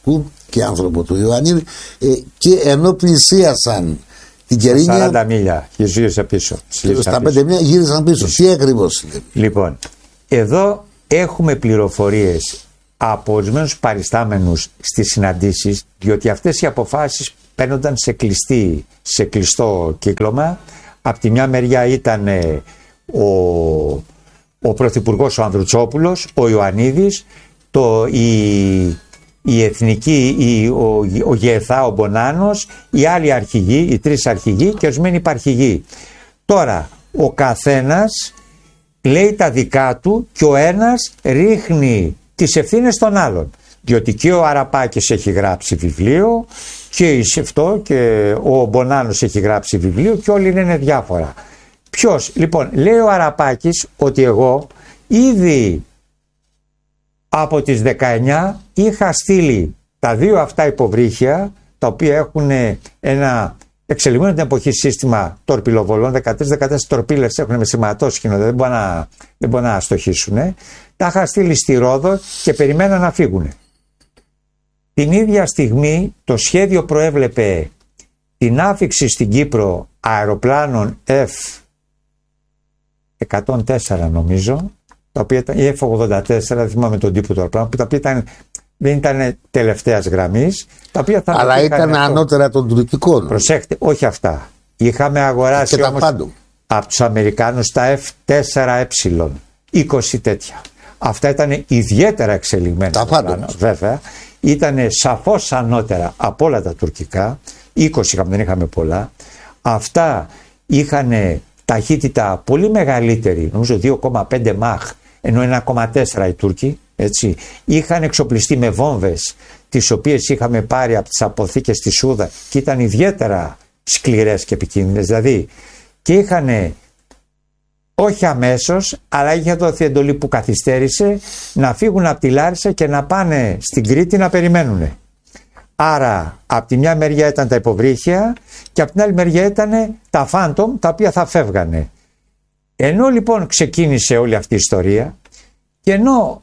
και άνθρωπο του Ιωαννίδη, ε, και ενώ πλησίασαν την Κερίνια, σαράντα μίλια γύρισαν πίσω. Στα πέντε μίλια γύρισαν πίσω. Τι ακριβώς? Λοιπόν, εδώ έχουμε πληροφορίες από ορισμένους παριστάμενους στις συναντήσεις, διότι αυτές οι αποφάσεις παίρνονταν σε, κλειστή, σε κλειστό κύκλωμα. Από τη μια μεριά ήταν ο, ο Πρωθυπουργός ο Ανδρουτσόπουλος, ο Ιωαννίδης, το, η, η Εθνική, η, ο, ο ΓΕΘΑ, ο Μπονάνος, οι άλλοι αρχηγοί, οι τρεις αρχηγοί και ορισμένοι υπαρχηγοί. Τώρα, ο καθένας λέει τα δικά του και ο ένας ρίχνει τις ευθύνες των άλλων. Διότι και ο Αραπάκης έχει γράψει βιβλίο και η Σεφτό και ο Μπονάνος έχει γράψει βιβλίο και όλοι είναι διάφορα. Ποιος? Λοιπόν, λέει ο Αραπάκης ότι εγώ ήδη από τις δεκαεννιά είχα στείλει τα δύο αυτά υποβρύχια, τα οποία έχουν ένα εξελιγμένο την εποχή σύστημα τορπιλοβολών, δεκατρείς δεκατέσσερις τορπίλες έχουν με σηματόσχηνο, δεν μπορούν να, δεν μπορούν να αστοχήσουν. Τα είχα στείλει στη Ρόδο και περιμένα να φύγουν. Την ίδια στιγμή το σχέδιο προέβλεπε την άφιξη στην Κύπρο αεροπλάνων εφ εκατόν τέσσερα νομίζω, τα οποία ήταν, ή εφ ογδόντα τέσσερα, δεν θυμάμαι τον τύπο του αεροπλάνου, τα οποία ήταν, δεν ήταν τελευταίας γραμμής. Τα οποία θα αλλά ήταν αυτό ανώτερα των τουρκικών. Προσέχτε, όχι αυτά. Είχαμε αγοράσει και όμως από τους Αμερικάνους τα εφ φορ ε, είκοσι τέτοια. Αυτά ήταν ιδιαίτερα εξελιγμένα. Τα πάντα. Βέβαια. Ήταν σαφώς ανώτερα από όλα τα τουρκικά. είκοσι είχαμε, δεν είχαμε πολλά. Αυτά είχαν ταχύτητα πολύ μεγαλύτερη, νομίζω δύο κόμμα πέντε μαχ, ενώ ένα κόμμα τέσσερα οι Τούρκοι. Έτσι. Είχαν εξοπλιστεί με βόμβες, τις οποίες είχαμε πάρει από τις αποθήκες στη Σούδα και ήταν ιδιαίτερα σκληρές και επικίνδυνες. Δηλαδή, και είχαν, όχι αμέσως, αλλά είχε δοθεί εντολή που καθυστέρησε να φύγουν από τη Λάρισα και να πάνε στην Κρήτη να περιμένουν. Άρα, από τη μια μεριά ήταν τα υποβρύχια και από την άλλη μεριά ήταν τα φάντομ, τα οποία θα φεύγανε. Ενώ λοιπόν ξεκίνησε όλη αυτή η ιστορία και ενώ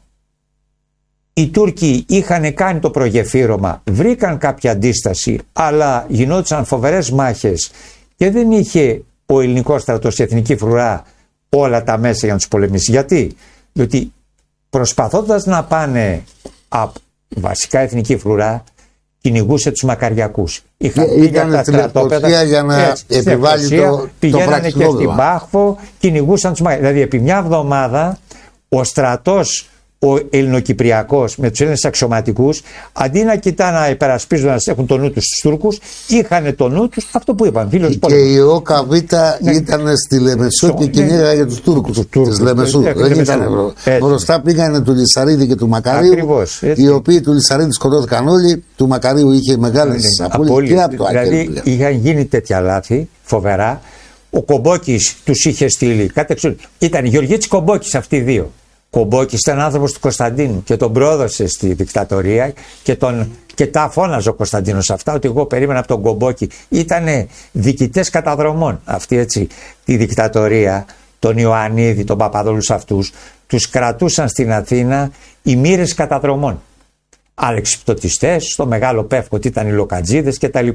οι Τούρκοι είχαν κάνει το προγεφύρωμα, βρήκαν κάποια αντίσταση, αλλά γινόντουσαν φοβερές μάχες και δεν είχε ο ελληνικός στρατός, η εθνική φρουρά, όλα τα μέσα για να τους πολεμήσει. Γιατί? Διότι προσπαθώντας να πάνε από βασικά εθνική φρουρά, κυνηγούσε τους Μακαριακούς. Είχαν πήγε τα στρατόπεδα για να έτσι, επιβάλλει το, πηγαίνανε το και στην Πάχφο, κυνηγούσαν τους Μακαριακούς. Δηλαδή επί μια εβδομάδα ο στρατός ο ελληνοκυπριακός με τους Έλληνες αξιωματικούς, αντί να κοιτά να υπερασπίζουν, να έχουν το νου τους στους Τούρκους, είχαν το νου τους αυτό που είπαν. Φίλος και πόλεμος. Η ΟΚΑΒ ναι. ήταν στη Λεμεσό και κυνήγαγε για τους Τούρκους της Λεμεσού. Δεν ήταν μπροστά, πήγανε του Λυσαρίδη και του Μακαρίου. Ακριβώς, οι οποίοι του Λυσαρίδη σκοτώθηκαν όλοι, του Μακαρίου είχε μεγάλες απώλειες και από το Δηλαδή Ακέλ, είχαν γίνει τέτοια λάθη φοβερά. Ο Κομπόκης τους είχε στείλει. Ήταν η Γεωργίτης Κομπόκης αυτοί οι δύο. Κομπόκης ήταν άνθρωπος του Κωνσταντίνου και τον πρόδωσε στη δικτατορία και, τον, και τα φώναζε ο Κωνσταντίνος αυτά, ότι εγώ περίμενα από τον Κομπόκη. Ήτανε διοικητές καταδρομών αυτοί, έτσι, τη δικτατορία, τον Ιωαννίδη, τον Παπαδόλους αυτούς, τους κρατούσαν στην Αθήνα οι μοίρες καταδρομών. Αλεξιπτωτιστές, στο Μεγάλο Πεύκο ότι ήταν οι Λοκατζίδες κτλ.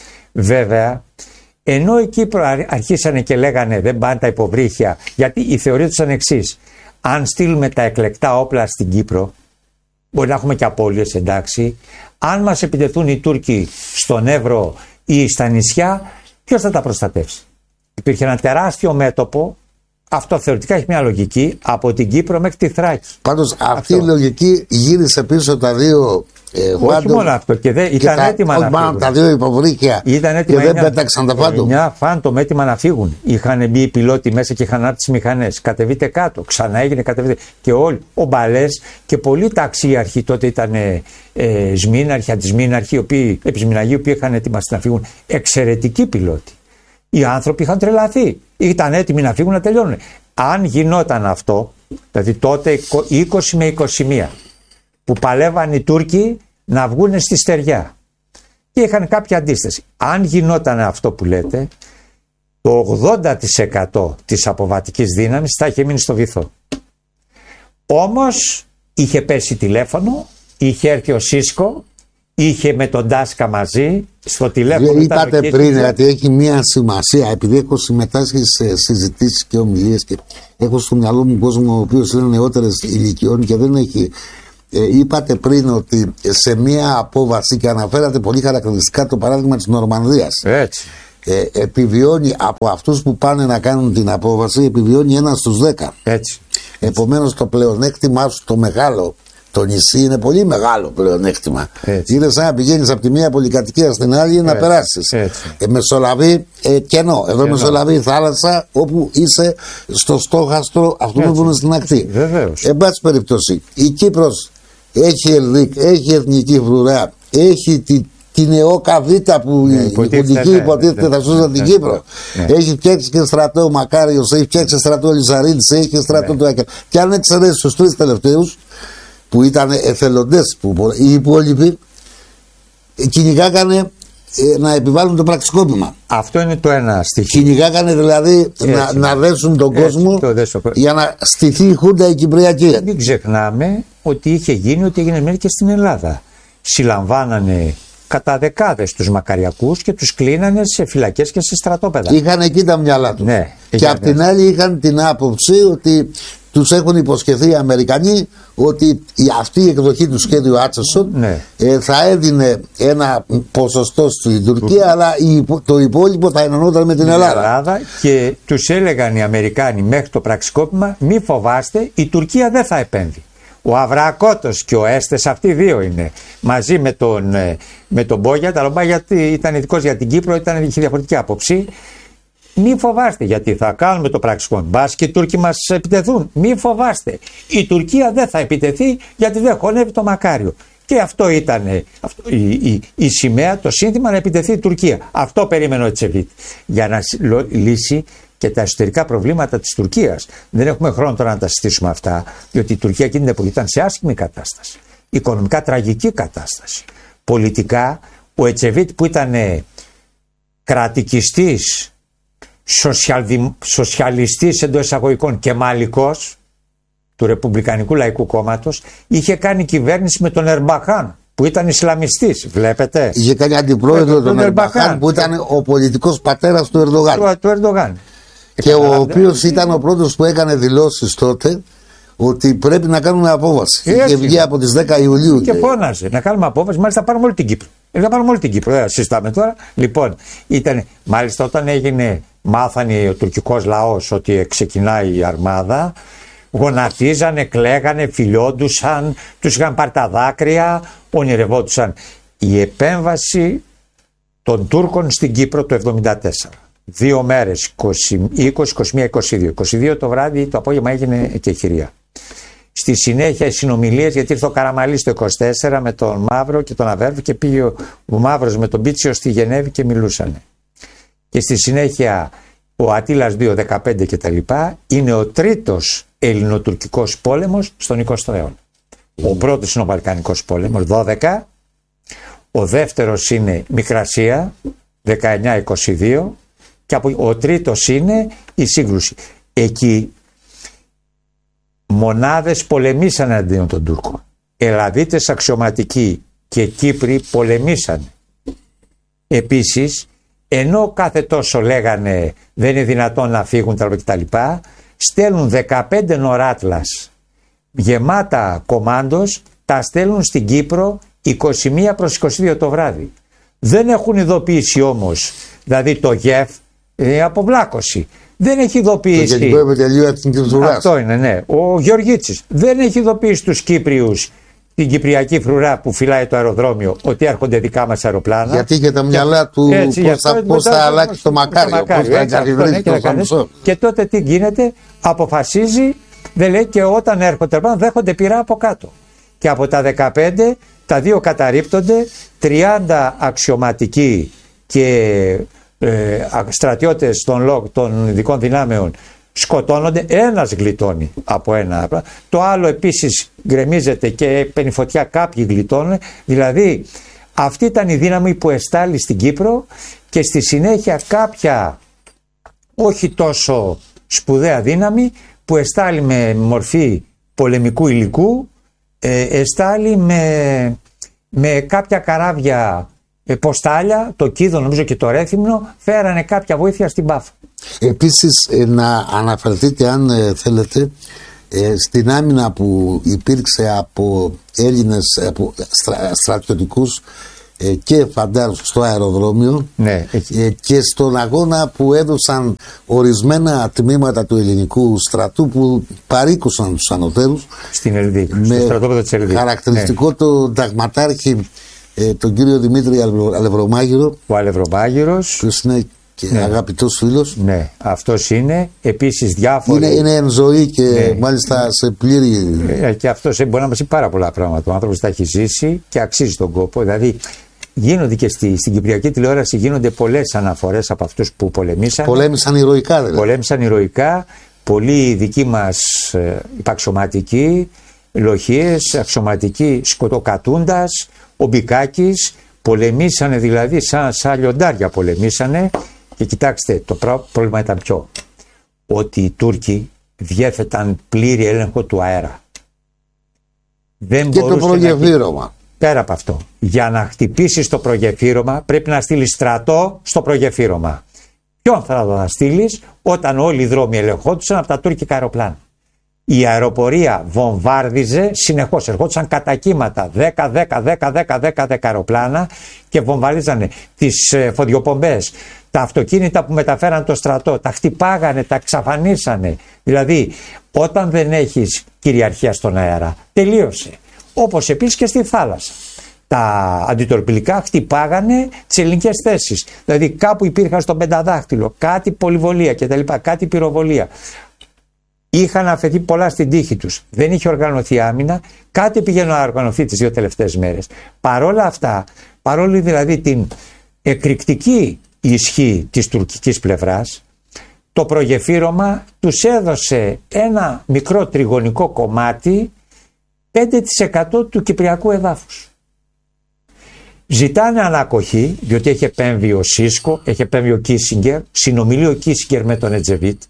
Βέβαια, ενώ εκεί αρχίσανε και λέγανε δεν πάνε τα υποβρύχια, γιατί η θεωρία τους ήταν εξής. Αν στείλουμε τα εκλεκτά όπλα στην Κύπρο, μπορεί να έχουμε και απώλειες, εντάξει. Αν μας επιτεθούν οι Τούρκοι στον Εύρο ή στα νησιά, ποιος θα τα προστατεύσει? Υπήρχε ένα τεράστιο μέτωπο, αυτό θεωρητικά έχει μια λογική, από την Κύπρο μέχρι τη Θράκη. Πάντως αυτή αυτό. Η λογική γύρισε πίσω τα δύο. Ε, όχι φάντομ, μόνο αυτό, και δεν, ήταν τα, έτοιμα να φύγουν. Τα δύο υποβρύχια ήταν και δεν πέταξαν τα φάντομ. Μια φάντομ έτοιμα να φύγουν. Είχαν μπει οι πιλότοι μέσα και είχαν άρει τις μηχανές. Κατεβείτε κάτω, ξανά έγινε, κατεβείτε. Και όλοι, ο Μπαλές και πολλοί ταξίαρχοι τότε ήταν ε, ε, σμήναρχοι, αντισμήναρχοι, οι οποίοι, επισμηναγοί, οι οποίοι είχαν ετοιμαστεί να φύγουν. Εξαιρετικοί πιλότοι. Οι άνθρωποι είχαν τρελαθεί. Ήταν έτοιμοι να φύγουν, να τελειώνουν. Αν γινόταν αυτό, δηλαδή τότε είκοσι με είκοσι ένα. Που παλεύαν οι Τούρκοι να βγουν στη στεριά και είχαν κάποια αντίσταση. Αν γινόταν αυτό που λέτε, το ογδόντα τοις εκατό της αποβατικής δύναμης θα είχε μείνει στο βυθό. Όμως είχε πέσει τηλέφωνο, είχε έρθει ο Σίσκο, είχε με τον Τάσκα μαζί στο τηλέφωνο. Είπατε πριν, γιατί έχει μια σημασία, επειδή έχω συμμετάσχει σε συζητήσεις και ομιλίες και έχω στο μυαλό μου κόσμο ο οποίος είναι νεότερες ηλικιών και δεν έχει. Ε, είπατε πριν ότι σε μια απόβαση, και αναφέρατε πολύ χαρακτηριστικά το παράδειγμα της Νορμανδίας. Έτσι. Ε, επιβιώνει από αυτούς που πάνε να κάνουν την απόβαση, επιβιώνει ένα στους δέκα. Έτσι. Επομένως το πλεονέκτημά σου το μεγάλο, το νησί είναι πολύ μεγάλο πλεονέκτημα. Έτσι. Είναι σαν να πηγαίνεις από τη μία πολυκατοικία στην άλλη να περάσεις. Ε, μεσολαβεί ε, κενό. Εδώ κενό. Μεσολαβεί η θάλασσα, όπου είσαι στο στόχαστρο αυτού που είναι στην ακτή. Βεβαίως. Εν πάση περιπτώσει, η Κύπρος έχει ΕΛΔΙΚ, έχει εθνική φρουρά, έχει τη, την ΕΟΚΑ Β που ναι, η Χουντική υποτίθεται ναι, θα σώζαν ναι, την Κύπρο. Ναι. Έχει φτιάξει και στρατό ο Μακάριος, έχει φτιάξει στρατό Λιζαρίδης, έχει και στρατό ναι. του Άκερ. Και αν εξαιρέσει τους τρεις τελευταίους που ήταν εθελοντές, που οι υπόλοιποι κυνηγάγανε ε, να επιβάλλουν το πραξικόπημα. Αυτό είναι το ένα στοιχείο. Κυνηγάγανε δηλαδή να, να δέσουν τον έτσι, κόσμο το για να στηθεί η Χούντα η Κυπριακή. Μην ξεχνάμε ότι είχε γίνει ό,τι έγινε μέχρι και στην Ελλάδα. Συλλαμβάνανε κατά δεκάδες τους μακαριακούς και τους κλείνανε σε φυλακές και σε στρατόπεδα. Είχαν εκεί τα μυαλά τους. Ναι, και απ' την άλλη είχαν την άποψη ότι τους έχουν υποσχεθεί οι Αμερικανοί ότι η, αυτή η εκδοχή του σχέδιου Άτσεσον ναι. ε, θα έδινε ένα ποσοστό στην Τουρκία, mm. αλλά η, το υπόλοιπο θα ενωνόταν με την Ελλάδα. Ελλάδα. Και τους έλεγαν οι Αμερικάνοι μέχρι το πραξικόπημα, μη φοβάστε, η Τουρκία δεν θα επέμβει. Ο Αβρακότος και ο Έστες, αυτοί δύο είναι, μαζί με τον, με τον Μπόγια. Τα Λομπάγια ήταν ειδικός για την Κύπρο, ήταν, είχε διαφορετική άποψη. Μη φοβάστε, γιατί θα κάνουμε το πραξικόπημα. Μπας και οι Τούρκοι μας επιτεθούν. Μη φοβάστε. Η Τουρκία δεν θα επιτεθεί, γιατί δεν χωνεύει το Μακάριο. Και αυτό ήταν αυτό, η, η, η σημαία, το σύνθημα να επιτεθεί η Τουρκία. Αυτό περίμενε ο Τσεβίτ. Για να λύσει και τα εσωτερικά προβλήματα της Τουρκίας. Δεν έχουμε χρόνο τώρα να τα συζητήσουμε αυτά, διότι η Τουρκία εκείνη την εποχή ήταν σε άσχημη κατάσταση. Οικονομικά τραγική κατάσταση. Πολιτικά, ο Ετσεβίτ που ήταν κρατικιστής, σοσιαλδη... σοσιαλιστής εντός εισαγωγικών και μαλικός του Ρεπουμπλικανικού Λαϊκού Κόμματος, είχε κάνει κυβέρνηση με τον Ερμπαχάν που ήταν Ισλαμιστής, βλέπετε. Είχε κάνει αντιπρόεδρο τον, τον Ερμπαχάν που ήταν ο πολιτικός πατέρας του Ερντογάν. Του, του Ερντογάν. Και ο οποίος ήταν ο πρώτος που έκανε δηλώσεις τότε ότι πρέπει να κάνουμε απόβαση. Είχε βγει από τις δέκα Ιουλίου. Και φώναζε να κάνουμε απόβαση, μάλιστα πάρουμε όλη την Κύπρο. Να πάρουμε όλη την Κύπρο, δεν συζητάμε τώρα. Λοιπόν, ήταν, μάλιστα όταν έγινε, μάθανε ο τουρκικός λαός ότι ξεκινάει η αρμάδα, γονατίζανε, κλαίγανε, φιλιόντουσαν, τους είχαν πάρει τα δάκρυα, ονειρευόντουσαν. Η επέμβαση των Τούρκων στην Κύπρο το εβδομήντα τέσσερα. Δύο μέρες, είκοσι, είκοσι, είκοσι μία, είκοσι δύο. είκοσι δύο το βράδυ, το απόγευμα έγινε εκεχηρία. Στη συνέχεια οι συνομιλίες, γιατί ήρθε ο Καραμαλής το είκοσι τέσσερα με τον Μαύρο και τον Αβέρβη και πήγε ο, ο Μαύρος με τον Πίτσιο στη Γενέβη και μιλούσανε. Και στη συνέχεια ο Ατήλας δύο δεκαπέντε κτλ. Είναι ο τρίτος ελληνοτουρκικός πόλεμος στον εικοστό αιώνα. Ο πρώτος είναι ο Βαλκανικός πόλεμος δώδεκα, ο δεύτερος είναι Μικρασία δεκαεννιά είκοσι δύο και ο τρίτος είναι η σύγκρουση. Εκεί μονάδες πολεμήσαν αντίον των Τούρκων. Ελλαδίτες αξιωματικοί και Κύπροι πολεμήσαν. Επίσης, ενώ κάθε τόσο λέγανε δεν είναι δυνατόν να φύγουν τα κτλ, στέλνουν δεκαπέντε νοράτλας γεμάτα κομάντος, τα στέλνουν στην Κύπρο είκοσι μία προς είκοσι δύο το βράδυ. Δεν έχουν ειδοποιήσει όμως, δηλαδή το ΓΕΦ, ε, αποβλάκωση. Δεν έχει ειδοποιήσει. Το Γενικό Επιτελείο Εθνικής Φρουράς. Αυτό είναι, ναι. Ο Γεωργίτσης δεν έχει ειδοποιήσει τους Κύπριους, την Κυπριακή Φρουρά που φυλάει το αεροδρόμιο, ότι έρχονται δικά μας αεροπλάνα. Γιατί είχε τα μυαλά του πώς θα, πώς θα αλλάξει το Μακάριο, πώς θα εγκαταλείψει το Σαμσόν. Και τότε τι γίνεται, αποφασίζει, δεν λέει, και όταν έρχονται αεροπλάνα δέχονται πυρά από κάτω. Και από τα δεκαπέντε, τα δύο καταρρίπτονται, τριάντα αξιωματικοί και ε, στρατιώτες των, ΛΟΚ, των ειδικών δυνάμεων σκοτώνονται, ένας γλιτώνει από ένα, το άλλο επίσης γκρεμίζεται και παίρνει φωτιά, κάποιοι γλιτώνουν. Δηλαδή αυτή ήταν η δύναμη που εστάλει στην Κύπρο και στη συνέχεια κάποια όχι τόσο σπουδαία δύναμη που εστάλει με μορφή πολεμικού υλικού, ε, εστάλει με με κάποια καράβια ε, ποστάλια, το Κίδο νομίζω και το Ρέθυμνο, φέρανε κάποια βοήθεια στην Πάφο. Επίσης ε, να αναφερθείτε αν ε, θέλετε ε, στην άμυνα που υπήρξε από Έλληνες από στρα, στρατιωτικούς ε, και φαντάρους στο αεροδρόμιο, ναι, ε, και στον αγώνα που έδωσαν ορισμένα τμήματα του ελληνικού στρατού που παρήκουσαν τους ανωτέρους στην Ελδίκ, με στο στρατόπεδο της Ελδίκ. Χαρακτηριστικό ναι. τον ταγματάρχη ε, τον κύριο Δημήτρη Αλευρομάγειρο, ο Αλευρομάγειρος, ποιος είναι και ναι. αγαπητός φίλος. Ναι, αυτός είναι. Επίσης διάφοροι. Είναι, είναι εν ζωή και ναι. μάλιστα σε πλήρη. Ε, και αυτός μπορεί να μας πει πάρα πολλά πράγματα. Ο άνθρωπος τα έχει ζήσει και αξίζει τον κόπο. Δηλαδή γίνονται και στη, στην κυπριακή τηλεόραση γίνονται πολλές αναφορές από αυτούς που πολεμήσαν. Πολέμησαν ηρωικά δηλαδή. Πολέμησαν ηρωικά. Πολλοί δικοί μας ε, υπαξιωματικοί, λοχίες, αξιωματικοί σκοτοκατούντας, ο Μπικάκης. Πολεμήσανε δηλαδή σαν, σαν λιοντάρια πολεμήσανε. Και κοιτάξτε, το πρόβλημα ήταν ποιο? Ότι οι Τούρκοι διέθεταν πλήρη έλεγχο του αέρα. Δεν και το προγεφύρωμα. Να... Πέρα από αυτό, για να χτυπήσεις το προγεφύρωμα πρέπει να στείλεις στρατό στο προγεφύρωμα. Ποιον θα το στείλεις όταν όλοι οι δρόμοι ελεγχόντουσαν από τα τουρκικά αεροπλάνα? Η αεροπορία βομβάρδιζε συνεχώς, ερχόντουσαν κατά κύματα δέκα δέκα δέκα δέκα δέκα αεροπλάνα και βομβαρδίζανε τις φωδιοπομπές, τα αυτοκίνητα που μεταφέραν το στρατό, τα χτυπάγανε, τα εξαφανίσανε. Δηλαδή όταν δεν έχεις κυριαρχία στον αέρα τελείωσε. Όπως επίσης και στη θάλασσα. Τα αντιτορπιλικά χτυπάγανε τις ελληνικές θέσεις. Δηλαδή κάπου υπήρχαν στον πενταδάχτυλο κάτι πολυβολία κτλ, κάτι πυροβολία. Είχαν αφαιθεί πολλά στην τύχη τους. Δεν είχε οργανωθεί άμυνα. Κάτι πήγαινε να οργανωθεί τις δύο τελευταίες μέρες. Παρόλα αυτά, παρόλη δηλαδή την εκρηκτική ισχύ της τουρκικής πλευράς, το προγεφύρωμα τους έδωσε ένα μικρό τριγωνικό κομμάτι, πέντε τοις εκατό του κυπριακού εδάφους. Ζητάνε ανακοχή, διότι έχει επέμβει ο Σίσκο, έχει επέμβει ο Κίσιγκερ, συνομιλεί ο Κίσιγκερ με τον Ετζεβίτ.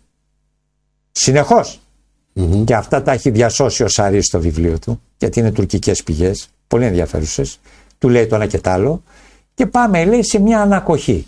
Συνεχώς. Mm-hmm. Και αυτά τα έχει διασώσει ο Σαρής στο βιβλίο του, γιατί είναι τουρκικές πηγές, πολύ ενδιαφέρουσες. Του λέει το ένα και τ' άλλο. Και πάμε, λέει, σε μια ανακοχή.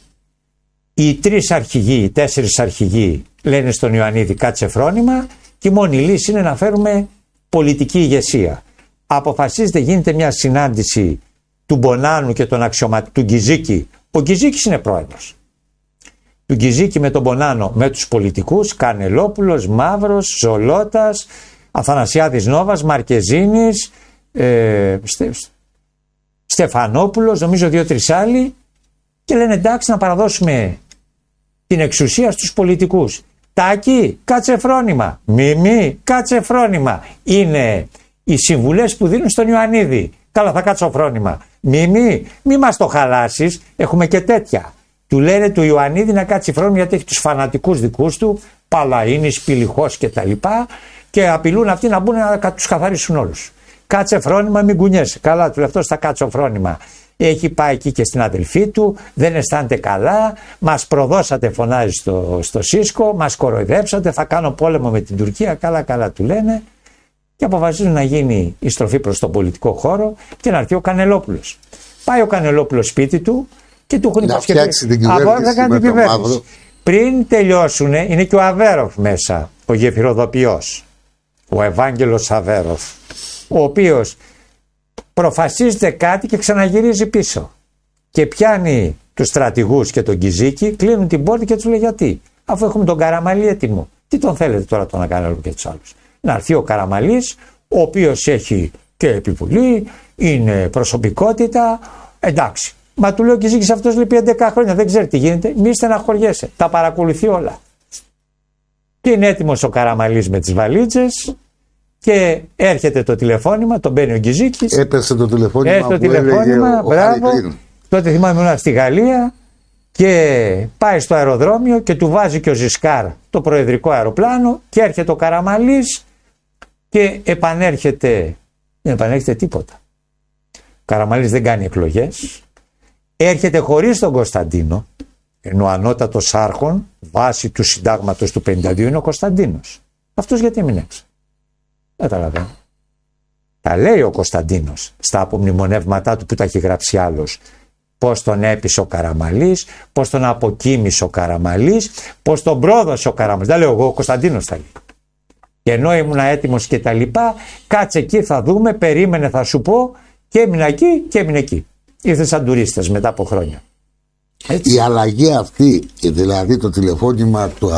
Οι τρεις αρχηγοί, οι τέσσερις αρχηγοί λένε στον Ιωαννίδη κάτσε φρόνημα και η μόνη λύση είναι να φέρουμε πολιτική ηγεσία. Αποφασίζεται, γίνεται μια συνάντηση του Μπονάνου και των αξιωματικών, του Γκυζίκη. Ο Γκυζίκης είναι πρόεδρος. Του Γκυζίκη με τον Μπονάνο, με τους πολιτικούς, Κανελόπουλος, Μαύρος, Ζολότας, Αθανασιάδης Νόβας, Μαρκεζίνης, ε, Στε, Στεφανόπουλος, νομίζω δύο-τρεις άλλοι, και λένε εντάξει να παραδώσουμε την εξουσία στους πολιτικούς. Τάκη, κάτσε φρόνημα. Μιμή, κάτσε φρόνημα. Είναι οι συμβουλές που δίνουν στον Ιωαννίδη. Καλά, θα κάτσω φρόνημα. Μιμή, μη μας το χαλάσεις, έχουμε και τέτοια. Του λένε του Ιωαννίδη να κάτσει φρόνημα γιατί έχει τους φανατικούς δικούς του, Παλαΐνης, Πυλιχός κτλ. Και απειλούν αυτοί να μπουν να τους καθαρίσουν όλους. Κάτσε φρόνημα, μην κουνιέσαι. Καλά, του λέει αυτός θα κάτσω φρόνημα. Έχει πάει εκεί και στην αδελφή του, δεν αισθάνεται καλά, μας προδώσατε, φωνάζει στο, στο Σίσκο, μας κοροϊδέψατε, θα κάνω πόλεμο με την Τουρκία, καλά καλά του λένε, και αποφασίζουν να γίνει η στροφή προς τον πολιτικό χώρο και να έρθει ο Κανελόπουλος. Πάει ο Κανελόπουλος σπίτι του και του έχουν υποσχεθεί από θα κάνει την κυβέρνηση. Πριν τελειώσουν, είναι και ο Αβέροφ μέσα, ο γεφυροδοποιός, ο Ευάγγελος Αβέροφ, ο οποίος προφασίζεται κάτι και ξαναγυρίζει πίσω και πιάνει τους στρατηγούς και τον Γκυζίκη, κλείνουν την πόρτα και τους λέει γιατί, αφού έχουμε τον Καραμαλή έτοιμο, τι τον θέλετε τώρα τον Ακανέλο και τους άλλους? Να έρθει ο Καραμαλής, ο οποίος έχει και επιβουλή, είναι προσωπικότητα, εντάξει. Μα του λέει ο Γκυζίκης αυτός λείπει έντεκα χρόνια, δεν ξέρει τι γίνεται, μη στεναχωριέσαι, τα παρακολουθεί όλα. Και είναι έτοιμος ο Καραμαλής με τις βαλίτσες. Και έρχεται το τηλεφώνημα, τον παίρνει ο Γκυζίκης. Έπεσε το τηλεφώνημα. Έπεσε το τηλεφώνημα, μπράβο. Τότε θυμάμαι ήμουν στη Γαλλία και πάει στο αεροδρόμιο και του βάζει και ο Ζισκάρ το προεδρικό αεροπλάνο και έρχεται ο Καραμαλής και επανέρχεται. Δεν επανέρχεται τίποτα. Ο Καραμαλής δεν κάνει εκλογές. Έρχεται χωρίς τον Κωνσταντίνο, ενώ ο ανώτατος άρχον βάσει του συντάγματος του πενήντα δύο είναι ο Κωνσταντίνος. Αυτός γιατί έμεινε έξω? Δεν καταλαβαίνω. Τα λέει ο Κωνσταντίνος στα απομνημονεύματά του που τα έχει γράψει άλλος. Πώς τον έπεισε ο Καραμαλής, πώς τον αποκοίμησε ο Καραμαλής, πώς τον πρόδωσε ο Καραμαλής. Δεν λέω εγώ, ο Κωνσταντίνος τα λέει. Και ενώ ήμουν έτοιμος και τα λοιπά, κάτσε εκεί θα δούμε, περίμενε θα σου πω, και έμεινα εκεί και έμεινε εκεί. Ήρθε σαν τουρίστες μετά από χρόνια. Έτσι. Η αλλαγή αυτή, δηλαδή το τηλεφώνημα του